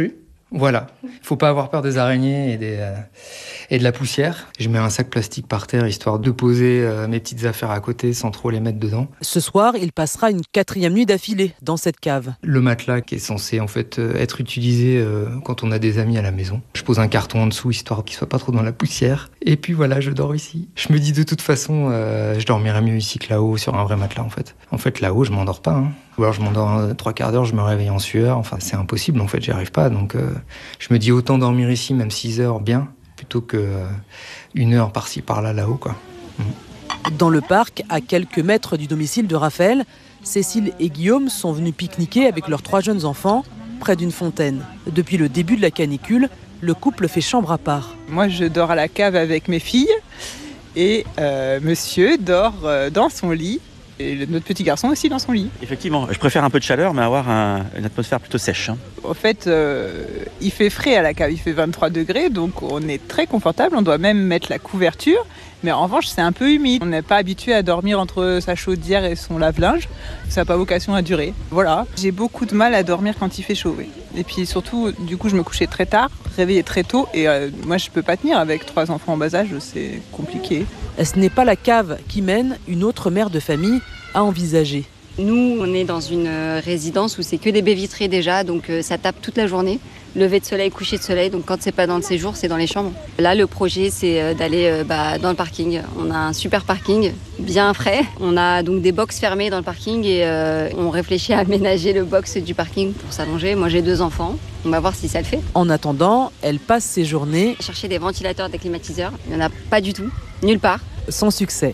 Voilà, il faut pas avoir peur des araignées et, des, euh, et de la poussière. Je mets un sac plastique par terre histoire de poser euh, mes petites affaires à côté sans trop les mettre dedans. Ce soir, il passera une quatrième nuit d'affilée dans cette cave. Le matelas qui est censé en fait euh, être utilisé euh, quand on a des amis à la maison. Je pose un carton en dessous histoire qu'il soit pas trop dans la poussière. Et puis voilà, je dors ici. Je me dis de toute façon, euh, je dormirai mieux ici que là-haut sur un vrai matelas en fait. En fait là-haut, je m'endors pas. Hein. Ou alors je m'endors euh, trois quarts d'heure, je me réveille en sueur. Enfin, c'est impossible en fait, j'y arrive pas. Donc euh, je me dis autant dormir ici, même six heures bien, plutôt que euh, une heure par-ci par-là là-haut quoi. Mmh. Dans le parc, à quelques mètres du domicile de Raphaël, Cécile et Guillaume sont venus pique-niquer avec leurs trois jeunes enfants près d'une fontaine. Depuis le début de la canicule, le couple fait chambre à part. Moi, je dors à la cave avec mes filles et euh, monsieur dort euh, dans son lit. Et le, notre petit garçon aussi dans son lit. Effectivement, je préfère un peu de chaleur, mais avoir un, une atmosphère plutôt sèche. Hein. En fait, euh, il fait frais à la cave, il fait vingt-trois degrés, donc on est très confortable, on doit même mettre la couverture. Mais en revanche, c'est un peu humide. On n'est pas habitué à dormir entre sa chaudière et son lave-linge. Ça n'a pas vocation à durer. Voilà. J'ai beaucoup de mal à dormir quand il fait chaud. Oui. Et puis surtout, du coup, je me couchais très tard, réveillais très tôt. Et euh, moi, je ne peux pas tenir avec trois enfants en bas âge, c'est compliqué. Ce n'est pas la cave qui mène une autre mère de famille à envisager. Nous, on est dans une résidence où c'est que des baies vitrées déjà, donc ça tape toute la journée. Lever de soleil, coucher de soleil, donc quand c'est pas dans le séjour, c'est dans les chambres. Là, le projet, c'est d'aller bah, dans le parking. On a un super parking, bien frais. On a donc des box fermées dans le parking et euh, on réfléchit à aménager le box du parking pour s'allonger. Moi, j'ai deux enfants. On va voir si ça le fait. En attendant, elle passe ses journées... Chercher des ventilateurs, des climatiseurs. Il n'y en a pas du tout, nulle part. Sans succès.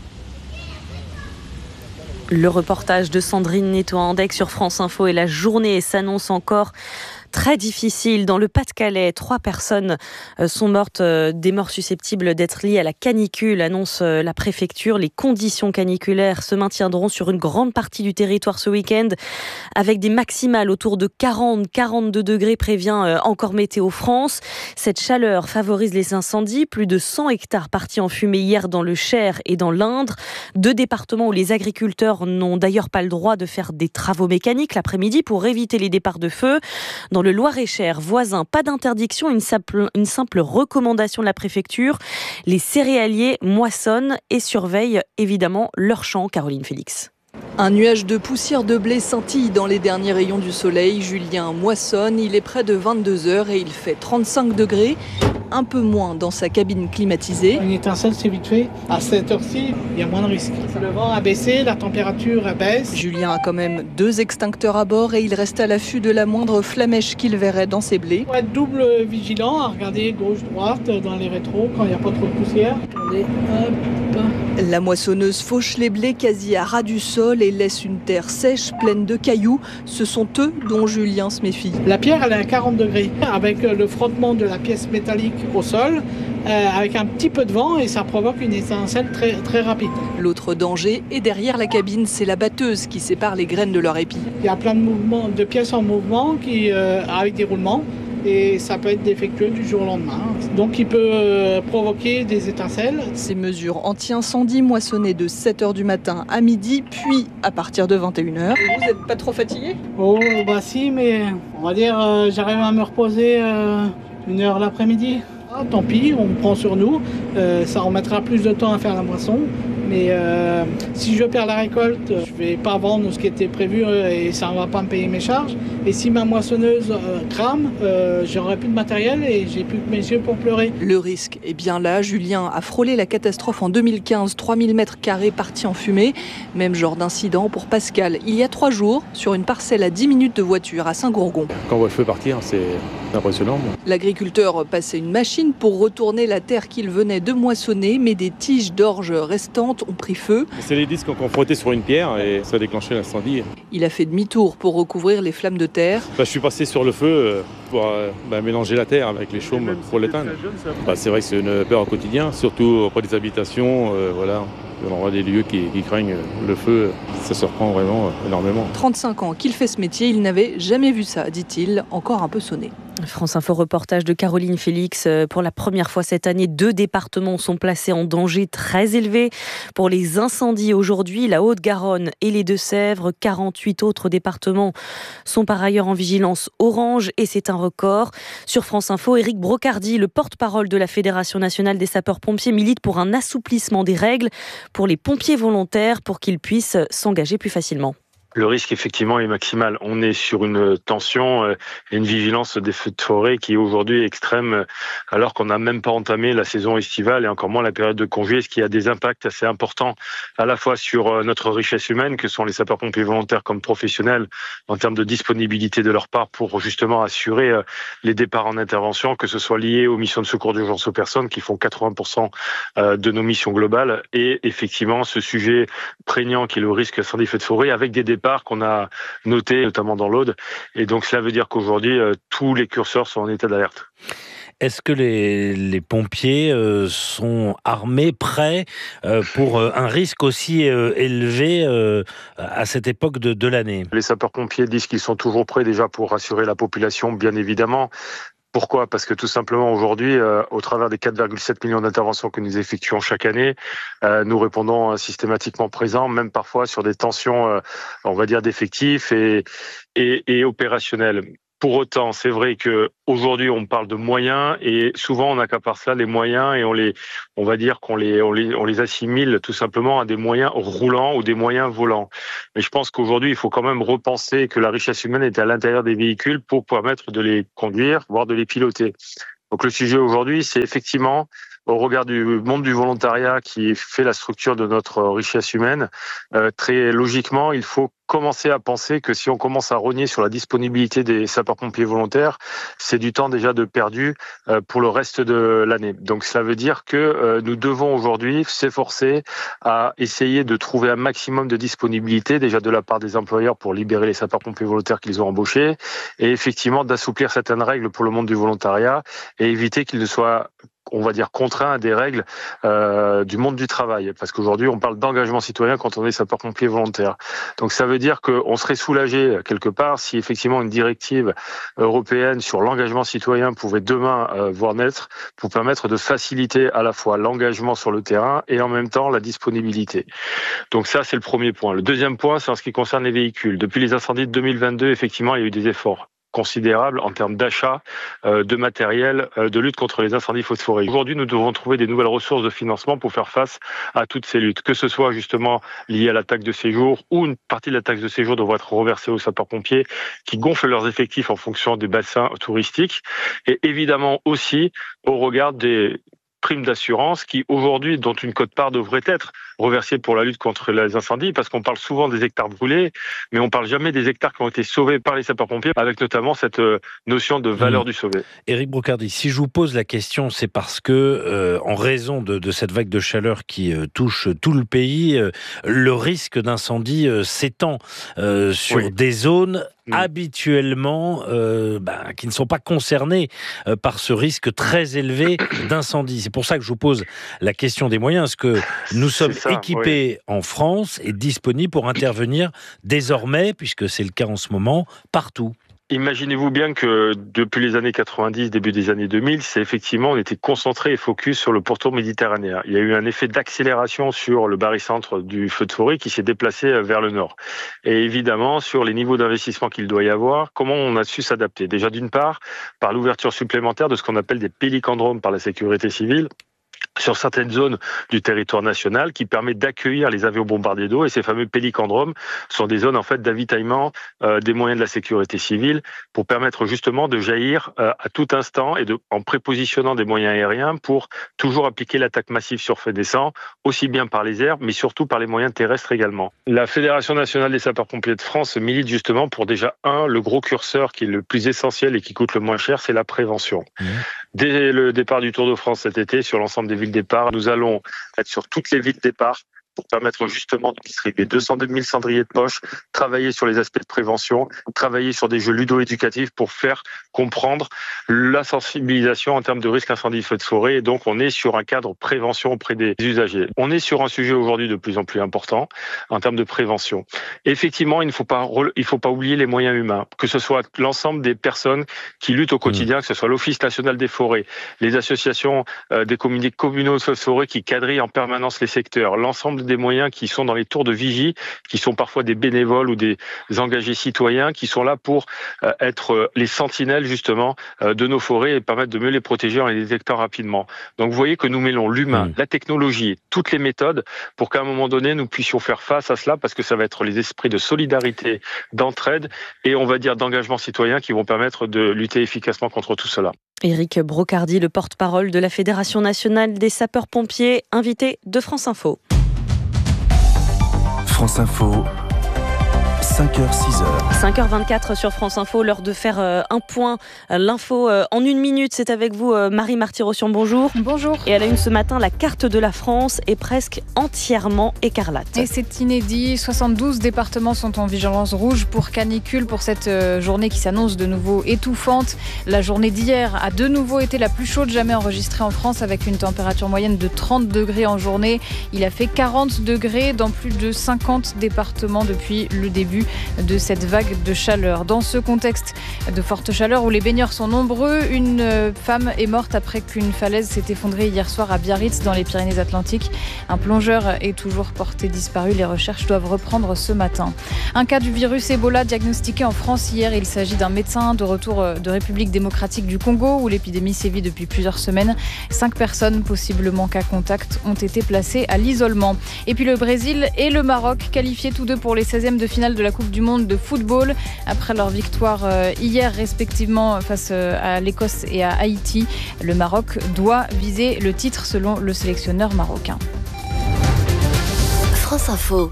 Le reportage de Sandrine Nettoa-Andec sur France Info et la journée s'annonce encore très difficile. Dans le Pas-de-Calais, trois personnes sont mortes, des morts susceptibles d'être liées à la canicule, annonce la préfecture. Les conditions caniculaires se maintiendront sur une grande partie du territoire ce week-end, avec des maximales autour de quarante à quarante-deux degrés, prévient encore Météo France. Cette chaleur favorise les incendies. Plus de cent hectares partis en fumée hier dans le Cher et dans l'Indre. Deux départements où les agriculteurs n'ont d'ailleurs pas le droit de faire des travaux mécaniques l'après-midi pour éviter les départs de feu. Dans le Loir-et-Cher voisin, pas d'interdiction, une simple, une simple recommandation de la préfecture. Les céréaliers moissonnent et surveillent évidemment leurs champs. Caroline Félix. Un nuage de poussière de blé scintille dans les derniers rayons du soleil. Julien moissonne, il est près de vingt-deux heures et il fait trente-cinq degrés. Un peu moins dans sa cabine climatisée. Une étincelle, c'est vite fait. À cette heure-ci, il y a moins de risques. Le vent a baissé, la température baisse. Julien a quand même deux extincteurs à bord et il reste à l'affût de la moindre flamèche qu'il verrait dans ses blés. Il faut être double vigilant, à regarder gauche-droite dans les rétros quand il n'y a pas trop de poussière. Attendez, hop. La moissonneuse fauche les blés quasi à ras du sol et laisse une terre sèche pleine de cailloux. Ce sont eux dont Julien se méfie. La pierre, elle est à quarante degrés, avec le frottement de la pièce métallique au sol, euh, avec un petit peu de vent et ça provoque une étincelle très, très rapide. L'autre danger est derrière la cabine, c'est la batteuse qui sépare les graines de leur épi. Il y a plein de mouvements, de pièces en mouvement qui, euh, avec des roulements. Et ça peut être défectueux du jour au lendemain. Donc il peut euh, provoquer des étincelles. Ces mesures anti-incendie moissonnées de sept heures du matin à midi, puis à partir de vingt et une heures. Et vous n'êtes pas trop fatigué ? Oh bah si, mais on va dire euh, j'arrive à me reposer euh, une heure l'après-midi. Ah, tant pis, on prend sur nous. Euh, ça remettra plus de temps à faire la moisson. Mais euh, si je perds la récolte, je vais pas vendre ce qui était prévu et ça ne va pas me payer mes charges. Et si ma moissonneuse euh, crame, euh, j'aurai plus de matériel et j'ai plus que mes yeux pour pleurer. Le risque est bien là. Julien a frôlé la catastrophe en deux mille quinze, trois mille mètres carrés partis en fumée. Même genre d'incident pour Pascal, il y a trois jours, sur une parcelle à dix minutes de voiture à Saint-Gourgon. Quand on voit le feu partir, c'est impressionnant. L'agriculteur passait une machine pour retourner la terre qu'il venait de moissonner, mais des tiges d'orge restantes ont pris feu. C'est les disques qu'on frottait sur une pierre et ça a déclenché l'incendie. Il a fait demi-tour pour recouvrir les flammes de terre. Bah, je suis passé sur le feu pour euh, bah, mélanger la terre avec les chaumes pour l'éteindre. Bah, c'est vrai que c'est une peur au quotidien, surtout auprès des habitations. Euh, voilà. On aura des lieux qui, qui craignent le feu, ça se reprend vraiment énormément. trente-cinq ans qu'il fait ce métier, il n'avait jamais vu ça, dit-il, encore un peu sonné. France Info reportage de Caroline Félix. Pour la première fois cette année, deux départements sont placés en danger très élevé pour les incendies aujourd'hui. La Haute-Garonne et les Deux-Sèvres. quarante-huit autres départements sont par ailleurs en vigilance orange et c'est un record. Sur France Info, Éric Brocardi, le porte-parole de la Fédération nationale des sapeurs-pompiers, milite pour un assouplissement des règles pour les pompiers volontaires pour qu'ils puissent s'engager plus facilement. Le risque, effectivement, est maximal. On est sur une tension et une vigilance des feux de forêt qui est aujourd'hui extrême, alors qu'on n'a même pas entamé la saison estivale et encore moins la période de congé, ce qui a des impacts assez importants à la fois sur notre richesse humaine, que sont les sapeurs-pompiers volontaires comme professionnels, en termes de disponibilité de leur part pour justement assurer les départs en intervention, que ce soit lié aux missions de secours d'urgence aux personnes qui font quatre-vingts pour cent de nos missions globales, et effectivement ce sujet prégnant qui est le risque incendie feu de forêt avec des départs qu'on a noté notamment dans l'Aude, et donc cela veut dire qu'aujourd'hui euh, tous les curseurs sont en état d'alerte. Est-ce que les, les pompiers euh, sont armés, prêts euh, pour euh, un risque aussi euh, élevé euh, à cette époque de, de l'année ? Les sapeurs-pompiers disent qu'ils sont toujours prêts déjà pour rassurer la population, bien évidemment. Pourquoi ? Parce que tout simplement aujourd'hui, euh, au travers des quatre virgule sept millions d'interventions que nous effectuons chaque année, euh, nous répondons euh, systématiquement présents, même parfois sur des tensions, euh, on va dire, d'effectifs et, et, et opérationnelles. Pour autant, c'est vrai que aujourd'hui on parle de moyens et souvent on accapare cela les moyens et on les, on va dire qu'on les, on les, on les assimile tout simplement à des moyens roulants ou des moyens volants. Mais je pense qu'aujourd'hui il faut quand même repenser que la richesse humaine est à l'intérieur des véhicules pour permettre de les conduire, voire de les piloter. Donc le sujet aujourd'hui, c'est effectivement, au regard du monde du volontariat qui fait la structure de notre richesse humaine, euh, très logiquement, il faut commencer à penser que si on commence à rogner sur la disponibilité des sapeurs-pompiers volontaires, c'est du temps déjà de perdu euh, pour le reste de l'année. Donc cela veut dire que euh, nous devons aujourd'hui s'efforcer à essayer de trouver un maximum de disponibilité déjà de la part des employeurs pour libérer les sapeurs-pompiers volontaires qu'ils ont embauchés et effectivement d'assouplir certaines règles pour le monde du volontariat et éviter qu'ils ne soient, on va dire, contraint à des règles euh, du monde du travail. Parce qu'aujourd'hui, on parle d'engagement citoyen quand on est sapeur-pompier volontaire. Donc ça veut dire qu'on serait soulagé quelque part si effectivement une directive européenne sur l'engagement citoyen pouvait demain euh, voir naître pour permettre de faciliter à la fois l'engagement sur le terrain et en même temps la disponibilité. Donc ça, c'est le premier point. Le deuxième point, c'est en ce qui concerne les véhicules. Depuis les incendies de deux mille vingt-deux, effectivement, il y a eu des efforts considérable en termes d'achat euh, de matériel euh, de lutte contre les incendies feux de forêt. Aujourd'hui, nous devons trouver des nouvelles ressources de financement pour faire face à toutes ces luttes, que ce soit justement lié à la taxe de séjour ou une partie de la taxe de séjour devrait être reversée aux sapeurs-pompiers qui gonflent leurs effectifs en fonction des bassins touristiques et évidemment aussi au regard des primes d'assurance qui aujourd'hui, dont une quote-part devrait être reversée pour la lutte contre les incendies, parce qu'on parle souvent des hectares brûlés, mais on parle jamais des hectares qui ont été sauvés par les sapeurs-pompiers, avec notamment cette notion de valeur mmh. du sauvé. Éric Brocardi, si je vous pose la question, c'est parce que, euh, en raison de, de cette vague de chaleur qui euh, touche tout le pays, euh, le risque d'incendie euh, s'étend euh, sur oui. des zones Mmh. habituellement euh, bah, qui ne sont pas concernés euh, par ce risque très élevé d'incendie. C'est pour ça que je vous pose la question des moyens. Est-ce que nous sommes ça, équipés oui. en France et disponibles pour intervenir désormais, puisque c'est le cas en ce moment, partout ? Imaginez-vous bien que depuis les années quatre-vingt-dix, début des années deux mille, c'est effectivement, on était concentré et focus sur le pourtour méditerranéen. Il y a eu un effet d'accélération sur le barycentre du feu de forêt qui s'est déplacé vers le nord. Et évidemment, sur les niveaux d'investissement qu'il doit y avoir, comment on a su s'adapter ? Déjà, d'une part, par l'ouverture supplémentaire de ce qu'on appelle des pélicandromes par la sécurité civile, sur certaines zones du territoire national qui permet d'accueillir les avions bombardiers d'eau et ces fameux pélicandromes sont des zones en fait d'avitaillement euh, des moyens de la sécurité civile pour permettre justement de jaillir euh, à tout instant et de, en prépositionnant des moyens aériens pour toujours appliquer l'attaque massive sur feu naissant, aussi bien par les airs mais surtout par les moyens terrestres également. La Fédération nationale des sapeurs-pompiers de France milite justement pour déjà un, le gros curseur qui est le plus essentiel et qui coûte le moins cher, c'est la prévention. Mmh. Dès le départ du Tour de France cet été, sur l'ensemble des villes départ, nous allons être sur toutes les villes départ pour permettre justement de distribuer deux cent deux mille cendriers de poche, travailler sur les aspects de prévention, travailler sur des jeux ludo-éducatifs pour faire comprendre la sensibilisation en termes de risque incendie feu de forêt. Et donc, on est sur un cadre prévention auprès des usagers. On est sur un sujet aujourd'hui de plus en plus important en termes de prévention. Et effectivement, il ne faut pas, il faut pas oublier les moyens humains, que ce soit l'ensemble des personnes qui luttent au quotidien, mmh. que ce soit l'Office national des forêts, les associations euh, des communautés communaux de forêt qui quadrillent en permanence les secteurs, l'ensemble des moyens qui sont dans les tours de vigie, qui sont parfois des bénévoles ou des engagés citoyens, qui sont là pour euh, être euh, les sentinelles justement euh, de nos forêts et permettre de mieux les protéger en les détectant rapidement. Donc vous voyez que nous mêlons l'humain, mmh. la technologie, toutes les méthodes pour qu'à un moment donné nous puissions faire face à cela, parce que ça va être les esprits de solidarité, d'entraide et on va dire d'engagement citoyen qui vont permettre de lutter efficacement contre tout cela. Éric Brocardi, le porte-parole de la Fédération nationale des sapeurs-pompiers, invité de France Info. France Info, cinq heures six heures. cinq heures vingt-quatre sur France Info, l'heure de faire euh, un point. L'info euh, en une minute, c'est avec vous euh, Marie Marty-Rossian, bonjour. Bonjour. Et à la une ce matin, la carte de la France est presque entièrement écarlate. Et c'est inédit, soixante-douze départements sont en vigilance rouge pour canicule pour cette euh, journée qui s'annonce de nouveau étouffante. La journée d'hier a de nouveau été la plus chaude jamais enregistrée en France avec une température moyenne de trente degrés en journée. Il a fait quarante degrés dans plus de cinquante départements depuis le début de cette vague de chaleur. Dans ce contexte de forte chaleur où les baigneurs sont nombreux, une femme est morte après qu'une falaise s'est effondrée hier soir à Biarritz dans les Pyrénées-Atlantiques. Un plongeur est toujours porté disparu. Les recherches doivent reprendre ce matin. Un cas du virus Ebola diagnostiqué en France hier. Il s'agit d'un médecin de retour de République démocratique du Congo où l'épidémie sévit depuis plusieurs semaines. Cinq personnes, possiblement cas contact, ont été placées à l'isolement. Et puis le Brésil et le Maroc, qualifiés tous deux pour les seizièmes de finale de la Coupe du Monde de football. Après leur victoire hier respectivement face à l'Écosse et à Haïti, le Maroc doit viser le titre selon le sélectionneur marocain. France Info.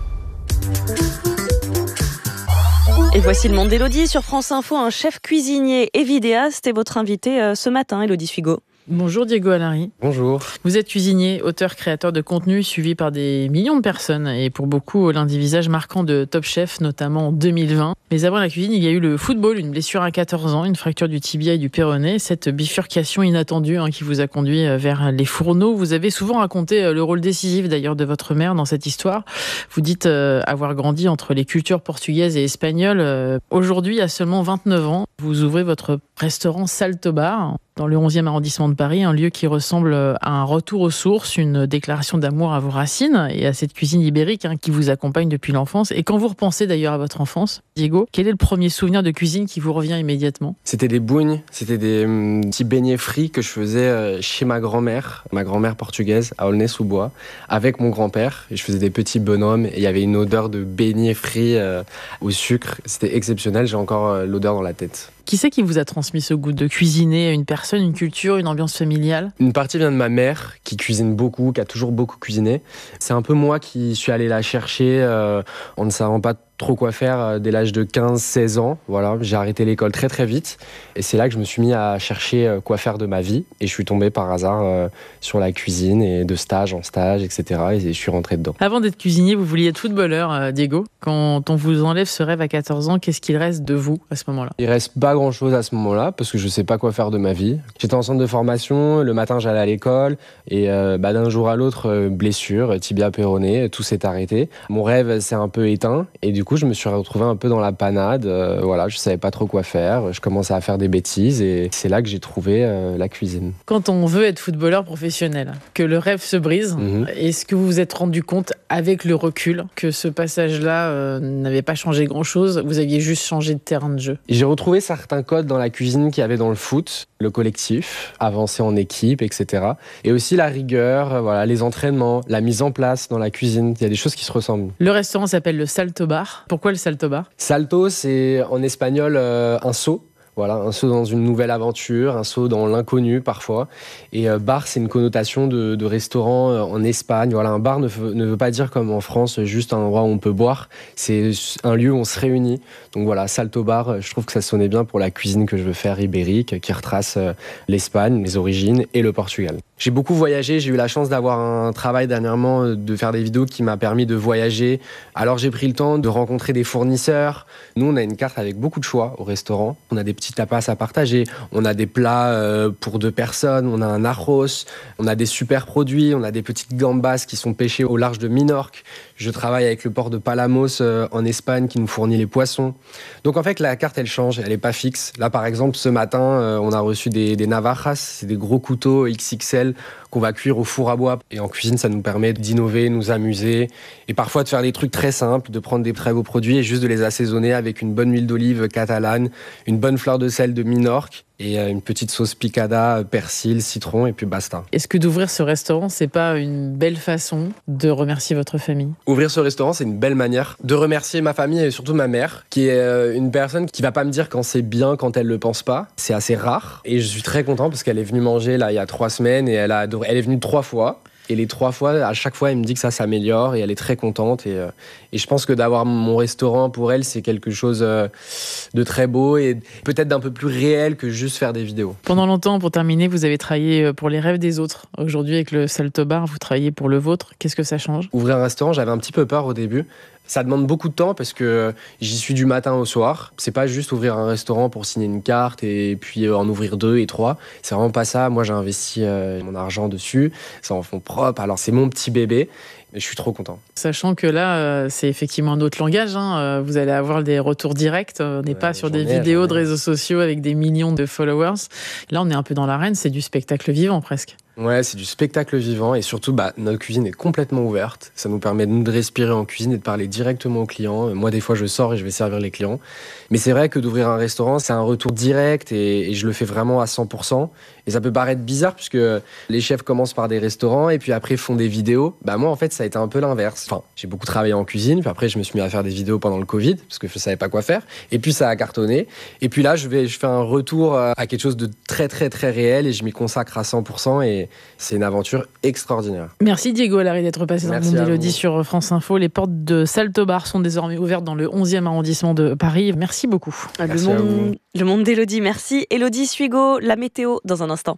Et voici le monde d'Élodie sur France Info. Un chef cuisinier et vidéaste est votre invité ce matin, Élodie Sfigo. Bonjour Diego Allary. Bonjour. Vous êtes cuisinier, auteur, créateur de contenu suivi par des millions de personnes et pour beaucoup l'un des visages marquants de Top Chef, notamment en deux mille vingt. Mais avant la cuisine, il y a eu le football, une blessure à quatorze ans, une fracture du tibia et du péroné, cette bifurcation inattendue hein, qui vous a conduit vers les fourneaux. Vous avez souvent raconté le rôle décisif d'ailleurs de votre mère dans cette histoire. Vous dites euh, avoir grandi entre les cultures portugaises et espagnoles. Euh, aujourd'hui, à seulement vingt-neuf ans, vous ouvrez votre restaurant Salto Bar dans le onzième arrondissement de Paris, un lieu qui ressemble à un retour aux sources, une déclaration d'amour à vos racines et à cette cuisine ibérique hein, qui vous accompagne depuis l'enfance. Et quand vous repensez d'ailleurs à votre enfance, Diego, quel est le premier souvenir de cuisine qui vous revient immédiatement ? C'était des bougnes, c'était des hum, petits beignets frits que je faisais chez ma grand-mère, ma grand-mère portugaise à Aulnay-sous-Bois, avec mon grand-père. Et je faisais des petits bonhommes et il y avait une odeur de beignets frits euh, au sucre. C'était exceptionnel, j'ai encore euh, l'odeur dans la tête. Qui c'est qui vous a transmis ce goût de cuisiner ? Une personne, une culture, une ambiance familiale ? Une partie vient de ma mère, qui cuisine beaucoup, qui a toujours beaucoup cuisiné. C'est un peu moi qui suis allé la chercher euh, en ne savant pas trop quoi faire dès l'âge de quinze seize ans. Voilà, j'ai arrêté l'école très très vite et c'est là que je me suis mis à chercher quoi faire de ma vie et je suis tombé par hasard euh, sur la cuisine et de stage en stage, et cetera. Et je suis rentré dedans. Avant d'être cuisinier, vous vouliez être footballeur, euh, Diego. Quand on vous enlève ce rêve à quatorze ans, qu'est-ce qu'il reste de vous à ce moment-là ? Il reste pas grand-chose à ce moment-là parce que je sais pas quoi faire de ma vie. J'étais en centre de formation, le matin j'allais à l'école et euh, bah, d'un jour à l'autre, euh, blessure, tibia péroné, tout s'est arrêté. Mon rêve s'est un peu éteint et du coup je me suis retrouvé un peu dans la panade. Euh, voilà, je savais pas trop quoi faire. Je commençais à faire des bêtises et c'est là que j'ai trouvé euh, la cuisine. Quand on veut être footballeur professionnel, que le rêve se brise, mmh. est-ce que vous vous êtes rendu compte avec le recul que ce passage-là euh, n'avait pas changé grand-chose ? Vous aviez juste changé de terrain de jeu ? J'ai retrouvé certains codes dans la cuisine qu'il y avait dans le foot, le collectif, avancer en équipe, et cetera. Et aussi la rigueur, euh, voilà, les entraînements, la mise en place dans la cuisine. Il y a des choses qui se ressemblent. Le restaurant s'appelle le Salto Bar. Pourquoi le Salto Bar ? Salto, c'est en espagnol euh, un saut. Voilà, un saut dans une nouvelle aventure, un saut dans l'inconnu parfois. Et euh, bar, c'est une connotation de, de restaurant euh, en Espagne. Voilà, un bar ne, f- ne veut pas dire comme en France juste un endroit où on peut boire. C'est un lieu où on se réunit. Donc voilà, Salto Bar, je trouve que ça sonnait bien pour la cuisine que je veux faire ibérique, qui retrace euh, l'Espagne, les origines et le Portugal. J'ai beaucoup voyagé, j'ai eu la chance d'avoir un travail dernièrement, de faire des vidéos qui m'a permis de voyager. Alors j'ai pris le temps de rencontrer des fournisseurs. Nous, on a une carte avec beaucoup de choix au restaurant. On a des petits tapas à partager, on a des plats euh, pour deux personnes, on a un arroz, on a des super produits, on a des petites gambas qui sont pêchées au large de Minorque. Je travaille avec le port de Palamos euh, en Espagne qui nous fournit les poissons. Donc en fait, la carte, elle change, elle n'est pas fixe. Là, par exemple, ce matin, euh, on a reçu des, des navajas, c'est des gros couteaux X X L qu'on va cuire au four à bois. Et en cuisine, ça nous permet d'innover, nous amuser et parfois de faire des trucs très simples, de prendre des très beaux produits et juste de les assaisonner avec une bonne huile d'olive catalane, une bonne fleur de sel de Minorque et une petite sauce picada, persil, citron et puis basta. Est-ce que d'ouvrir ce restaurant, c'est pas une belle façon de remercier votre famille ? Ouvrir ce restaurant, c'est une belle manière de remercier ma famille et surtout ma mère, qui est une personne qui va pas me dire quand c'est bien, quand elle le pense pas. C'est assez rare et je suis très content parce qu'elle est venue manger là il y a trois semaines et elle a adoré. Elle est venue trois fois. Et les trois fois, à chaque fois, elle me dit que ça s'améliore et elle est très contente. Et, euh, et je pense que d'avoir mon restaurant pour elle, c'est quelque chose euh, de très beau et peut-être d'un peu plus réel que juste faire des vidéos. Pendant longtemps, pour terminer, vous avez travaillé pour les rêves des autres. Aujourd'hui, avec le Salto Bar, vous travaillez pour le vôtre. Qu'est-ce que ça change ? Ouvrir un restaurant, j'avais un petit peu peur au début. Ça demande beaucoup de temps parce que j'y suis du matin au soir. C'est pas juste ouvrir un restaurant pour signer une carte et puis en ouvrir deux et trois. C'est vraiment pas ça. Moi, j'ai investi euh, mon argent dessus. C'est en fonds propres. Alors, c'est mon petit bébé. Mais je suis trop content. Sachant que là, euh, c'est effectivement un autre langage. Hein. Vous allez avoir des retours directs. On n'est ouais, pas sur des ai, vidéos de réseaux sociaux avec des millions de followers. Là, on est un peu dans l'arène. C'est du spectacle vivant presque. Ouais, c'est du spectacle vivant et surtout, bah, notre cuisine est complètement ouverte. Ça nous permet de, nous de respirer en cuisine et de parler directement aux clients. Moi, des fois, je sors et je vais servir les clients. Mais c'est vrai que d'ouvrir un restaurant, c'est un retour direct et, et je le fais vraiment à cent pour cent. Et ça peut paraître bizarre puisque les chefs commencent par des restaurants et puis après font des vidéos. Bah, moi, en fait, ça a été un peu l'inverse. Enfin, j'ai beaucoup travaillé en cuisine, puis après, je me suis mis à faire des vidéos pendant le Covid parce que je savais pas quoi faire. Et puis, ça a cartonné. Et puis là, je vais, je fais un retour à quelque chose de très, très, très réel et je m'y consacre à cent pour cent et c'est une aventure extraordinaire. Merci Diego Larry d'être passé dans Merci le monde d'Élodie sur France Info. Les portes de Salto Bar sont désormais ouvertes dans le onzième arrondissement de Paris. Merci beaucoup. Merci le monde, le monde d'Élodie, merci. Élodie Suigo, la météo dans un instant.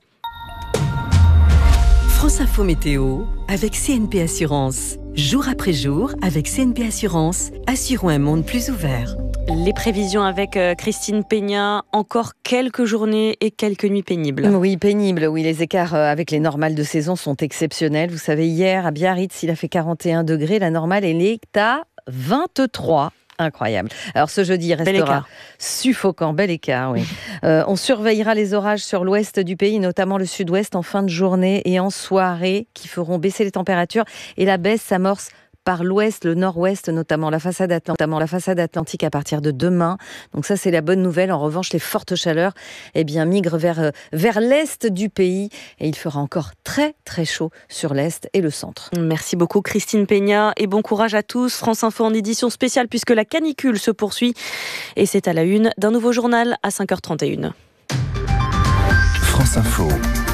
France Info Météo avec C N P Assurance. Jour après jour, avec C N P Assurance, assurons un monde plus ouvert. Les prévisions avec Christine Peña, encore quelques journées et quelques nuits pénibles. Oui, pénibles. Oui, les écarts avec les normales de saison sont exceptionnels. Vous savez, hier, à Biarritz, il a fait quarante et un degrés. La normale, elle est à vingt-trois. Incroyable. Alors ce jeudi restera suffocant, bel écart, oui. Euh, on surveillera les orages sur l'ouest du pays, notamment le sud-ouest en fin de journée et en soirée, qui feront baisser les températures. Et la baisse s'amorce par l'ouest, le nord-ouest, notamment la façade atlantique, notamment la façade atlantique à partir de demain. Donc ça, c'est la bonne nouvelle. En revanche, les fortes chaleurs, eh bien, migrent vers, vers l'est du pays et il fera encore très, très chaud sur l'est et le centre. Merci beaucoup, Christine Peña, et bon courage à tous. France Info en édition spéciale puisque la canicule se poursuit et c'est à la une d'un nouveau journal à cinq heures trente et une. France Info.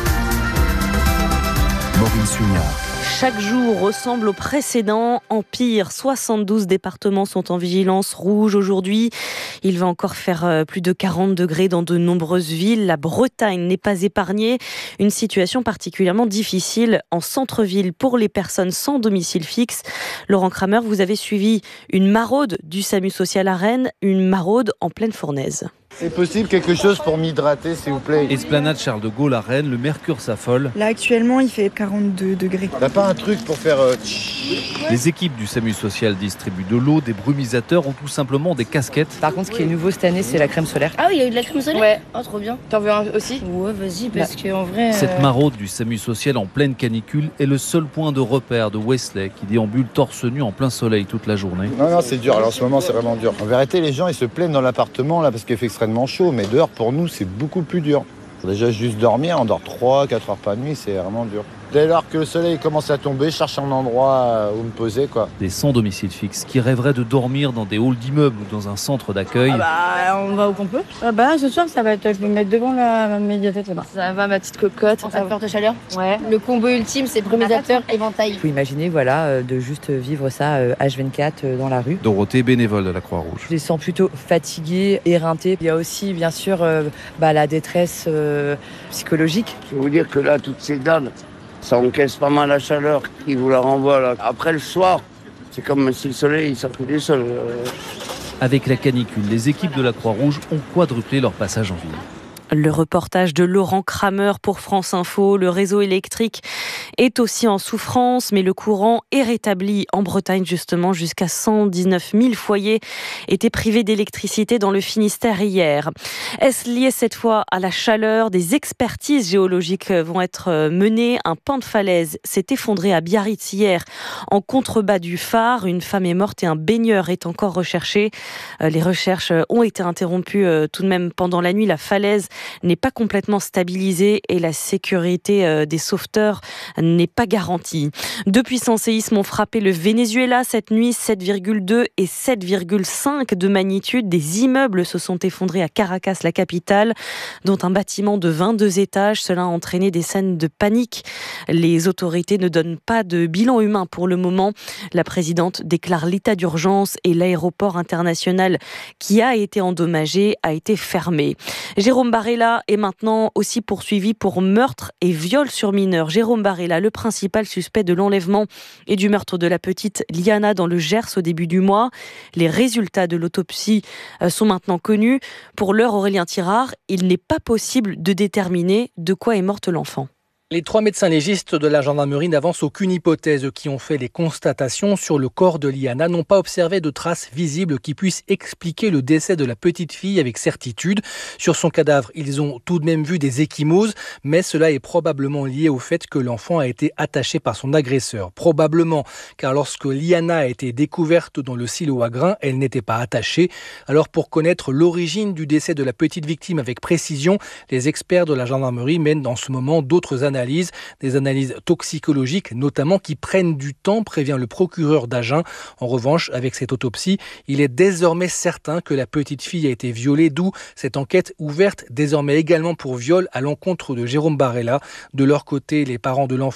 Maureen Suignard. Chaque jour ressemble au précédent, en pire. soixante-douze départements sont en vigilance rouge aujourd'hui. Il va encore faire plus de quarante degrés dans de nombreuses villes. La Bretagne n'est pas épargnée. Une situation particulièrement difficile en centre-ville pour les personnes sans domicile fixe. Laurent Kramer, vous avez suivi une maraude du SAMU social à Rennes, une maraude en pleine fournaise. C'est possible quelque chose pour m'hydrater, s'il vous plaît. Esplanade Charles de Gaulle à Rennes, le mercure s'affole. Là, actuellement, il fait quarante-deux degrés. T'as pas un truc pour faire... Euh... Les équipes du SAMU social distribuent de l'eau, des brumisateurs ou tout simplement des casquettes. Par contre, ce qui est nouveau cette année, c'est la crème solaire. Ah oui, il y a eu de la crème solaire ? Ouais. Oh, trop bien. T'en veux un aussi ? Ouais, vas-y, parce bah. qu'en vrai... Cette euh... maraude du SAMU social en pleine canicule est le seul point de repère de Wesley qui déambule torse nu en plein soleil toute la journée. Non, non, c'est dur. Alors en ce moment, c'est vraiment dur. En vérité, les gens, ils se plaignent dans l'appartement là parce qu'il fait extrêmement chaud, mais dehors, pour nous, c'est beaucoup plus dur. Déjà, juste dormir, on dort trois, quatre heures par nuit, c'est vraiment dur. Dès lors que le soleil commence à tomber, je cherche un endroit où me poser, quoi. Des sans domicile fixe qui rêveraient de dormir dans des halls d'immeubles ou dans un centre d'accueil. Ah bah, on va où qu'on peut. Ah bah, ce soir, ça va être, je vais me mettre devant la médiathèque là-bas. Ça va, ma petite cocotte. Ça porte chaleur. Ouais. Le combo ultime, c'est brumisateur, éventail. Il faut imaginer, voilà, de juste vivre ça H vingt-quatre dans la rue. Dorothée, bénévole de la Croix-Rouge. Je les sens plutôt fatigués, éreintés. Il y a aussi, bien sûr, euh, bah, la détresse euh, psychologique. Je vais vous dire que là, toutes ces dames, ça encaisse pas mal la chaleur qui vous la renvoie là. Après le soir, c'est comme si le soleil sortait du sol. Avec la canicule, les équipes de la Croix-Rouge ont quadruplé leur passage en ville. Le reportage de Laurent Kramer pour France Info. Le réseau électrique est aussi en souffrance, mais le courant est rétabli en Bretagne justement. Jusqu'à cent dix-neuf mille foyers étaient privés d'électricité dans le Finistère hier. Est-ce lié cette fois à la chaleur? Des expertises géologiques vont être menées. Un pan de falaise s'est effondré à Biarritz hier en contrebas du phare. Une femme est morte et un baigneur est encore recherché. Les recherches ont été interrompues tout de même pendant la nuit. La falaise n'est pas complètement stabilisée et la sécurité des sauveteurs n'est pas garantie. Deux puissants séismes ont frappé le Venezuela cette nuit, sept virgule deux et sept virgule cinq de magnitude. Des immeubles se sont effondrés à Caracas, la capitale, dont un bâtiment de vingt-deux étages. Cela a entraîné des scènes de panique. Les autorités ne donnent pas de bilan humain pour le moment. La présidente déclare l'état d'urgence et l'aéroport international qui a été endommagé a été fermé. Jérôme Barrella est maintenant aussi poursuivi pour meurtre et viol sur mineur. Jérôme Barrella, le principal suspect de l'enlèvement et du meurtre de la petite Liana dans le Gers au début du mois. Les résultats de l'autopsie sont maintenant connus. Pour l'heure, Aurélien Tirard, il n'est pas possible de déterminer de quoi est morte l'enfant. Les trois médecins légistes de la gendarmerie n'avancent aucune hypothèse. Qui ont fait les constatations sur le corps de Liana n'ont pas observé de traces visibles qui puissent expliquer le décès de la petite fille avec certitude. Sur son cadavre, ils ont tout de même vu des ecchymoses, mais cela est probablement lié au fait que l'enfant a été attaché par son agresseur. Probablement, car lorsque Liana a été découverte dans le silo à grains, elle n'était pas attachée. Alors pour connaître l'origine du décès de la petite victime avec précision, les experts de la gendarmerie mènent en ce moment d'autres analyses. Analyses, des analyses toxicologiques notamment qui prennent du temps, prévient le procureur d'Agen. En revanche, avec cette autopsie, il est désormais certain que la petite fille a été violée, d'où cette enquête ouverte désormais également pour viol à l'encontre de Jérôme Barrella. De leur côté, les parents de l'enfant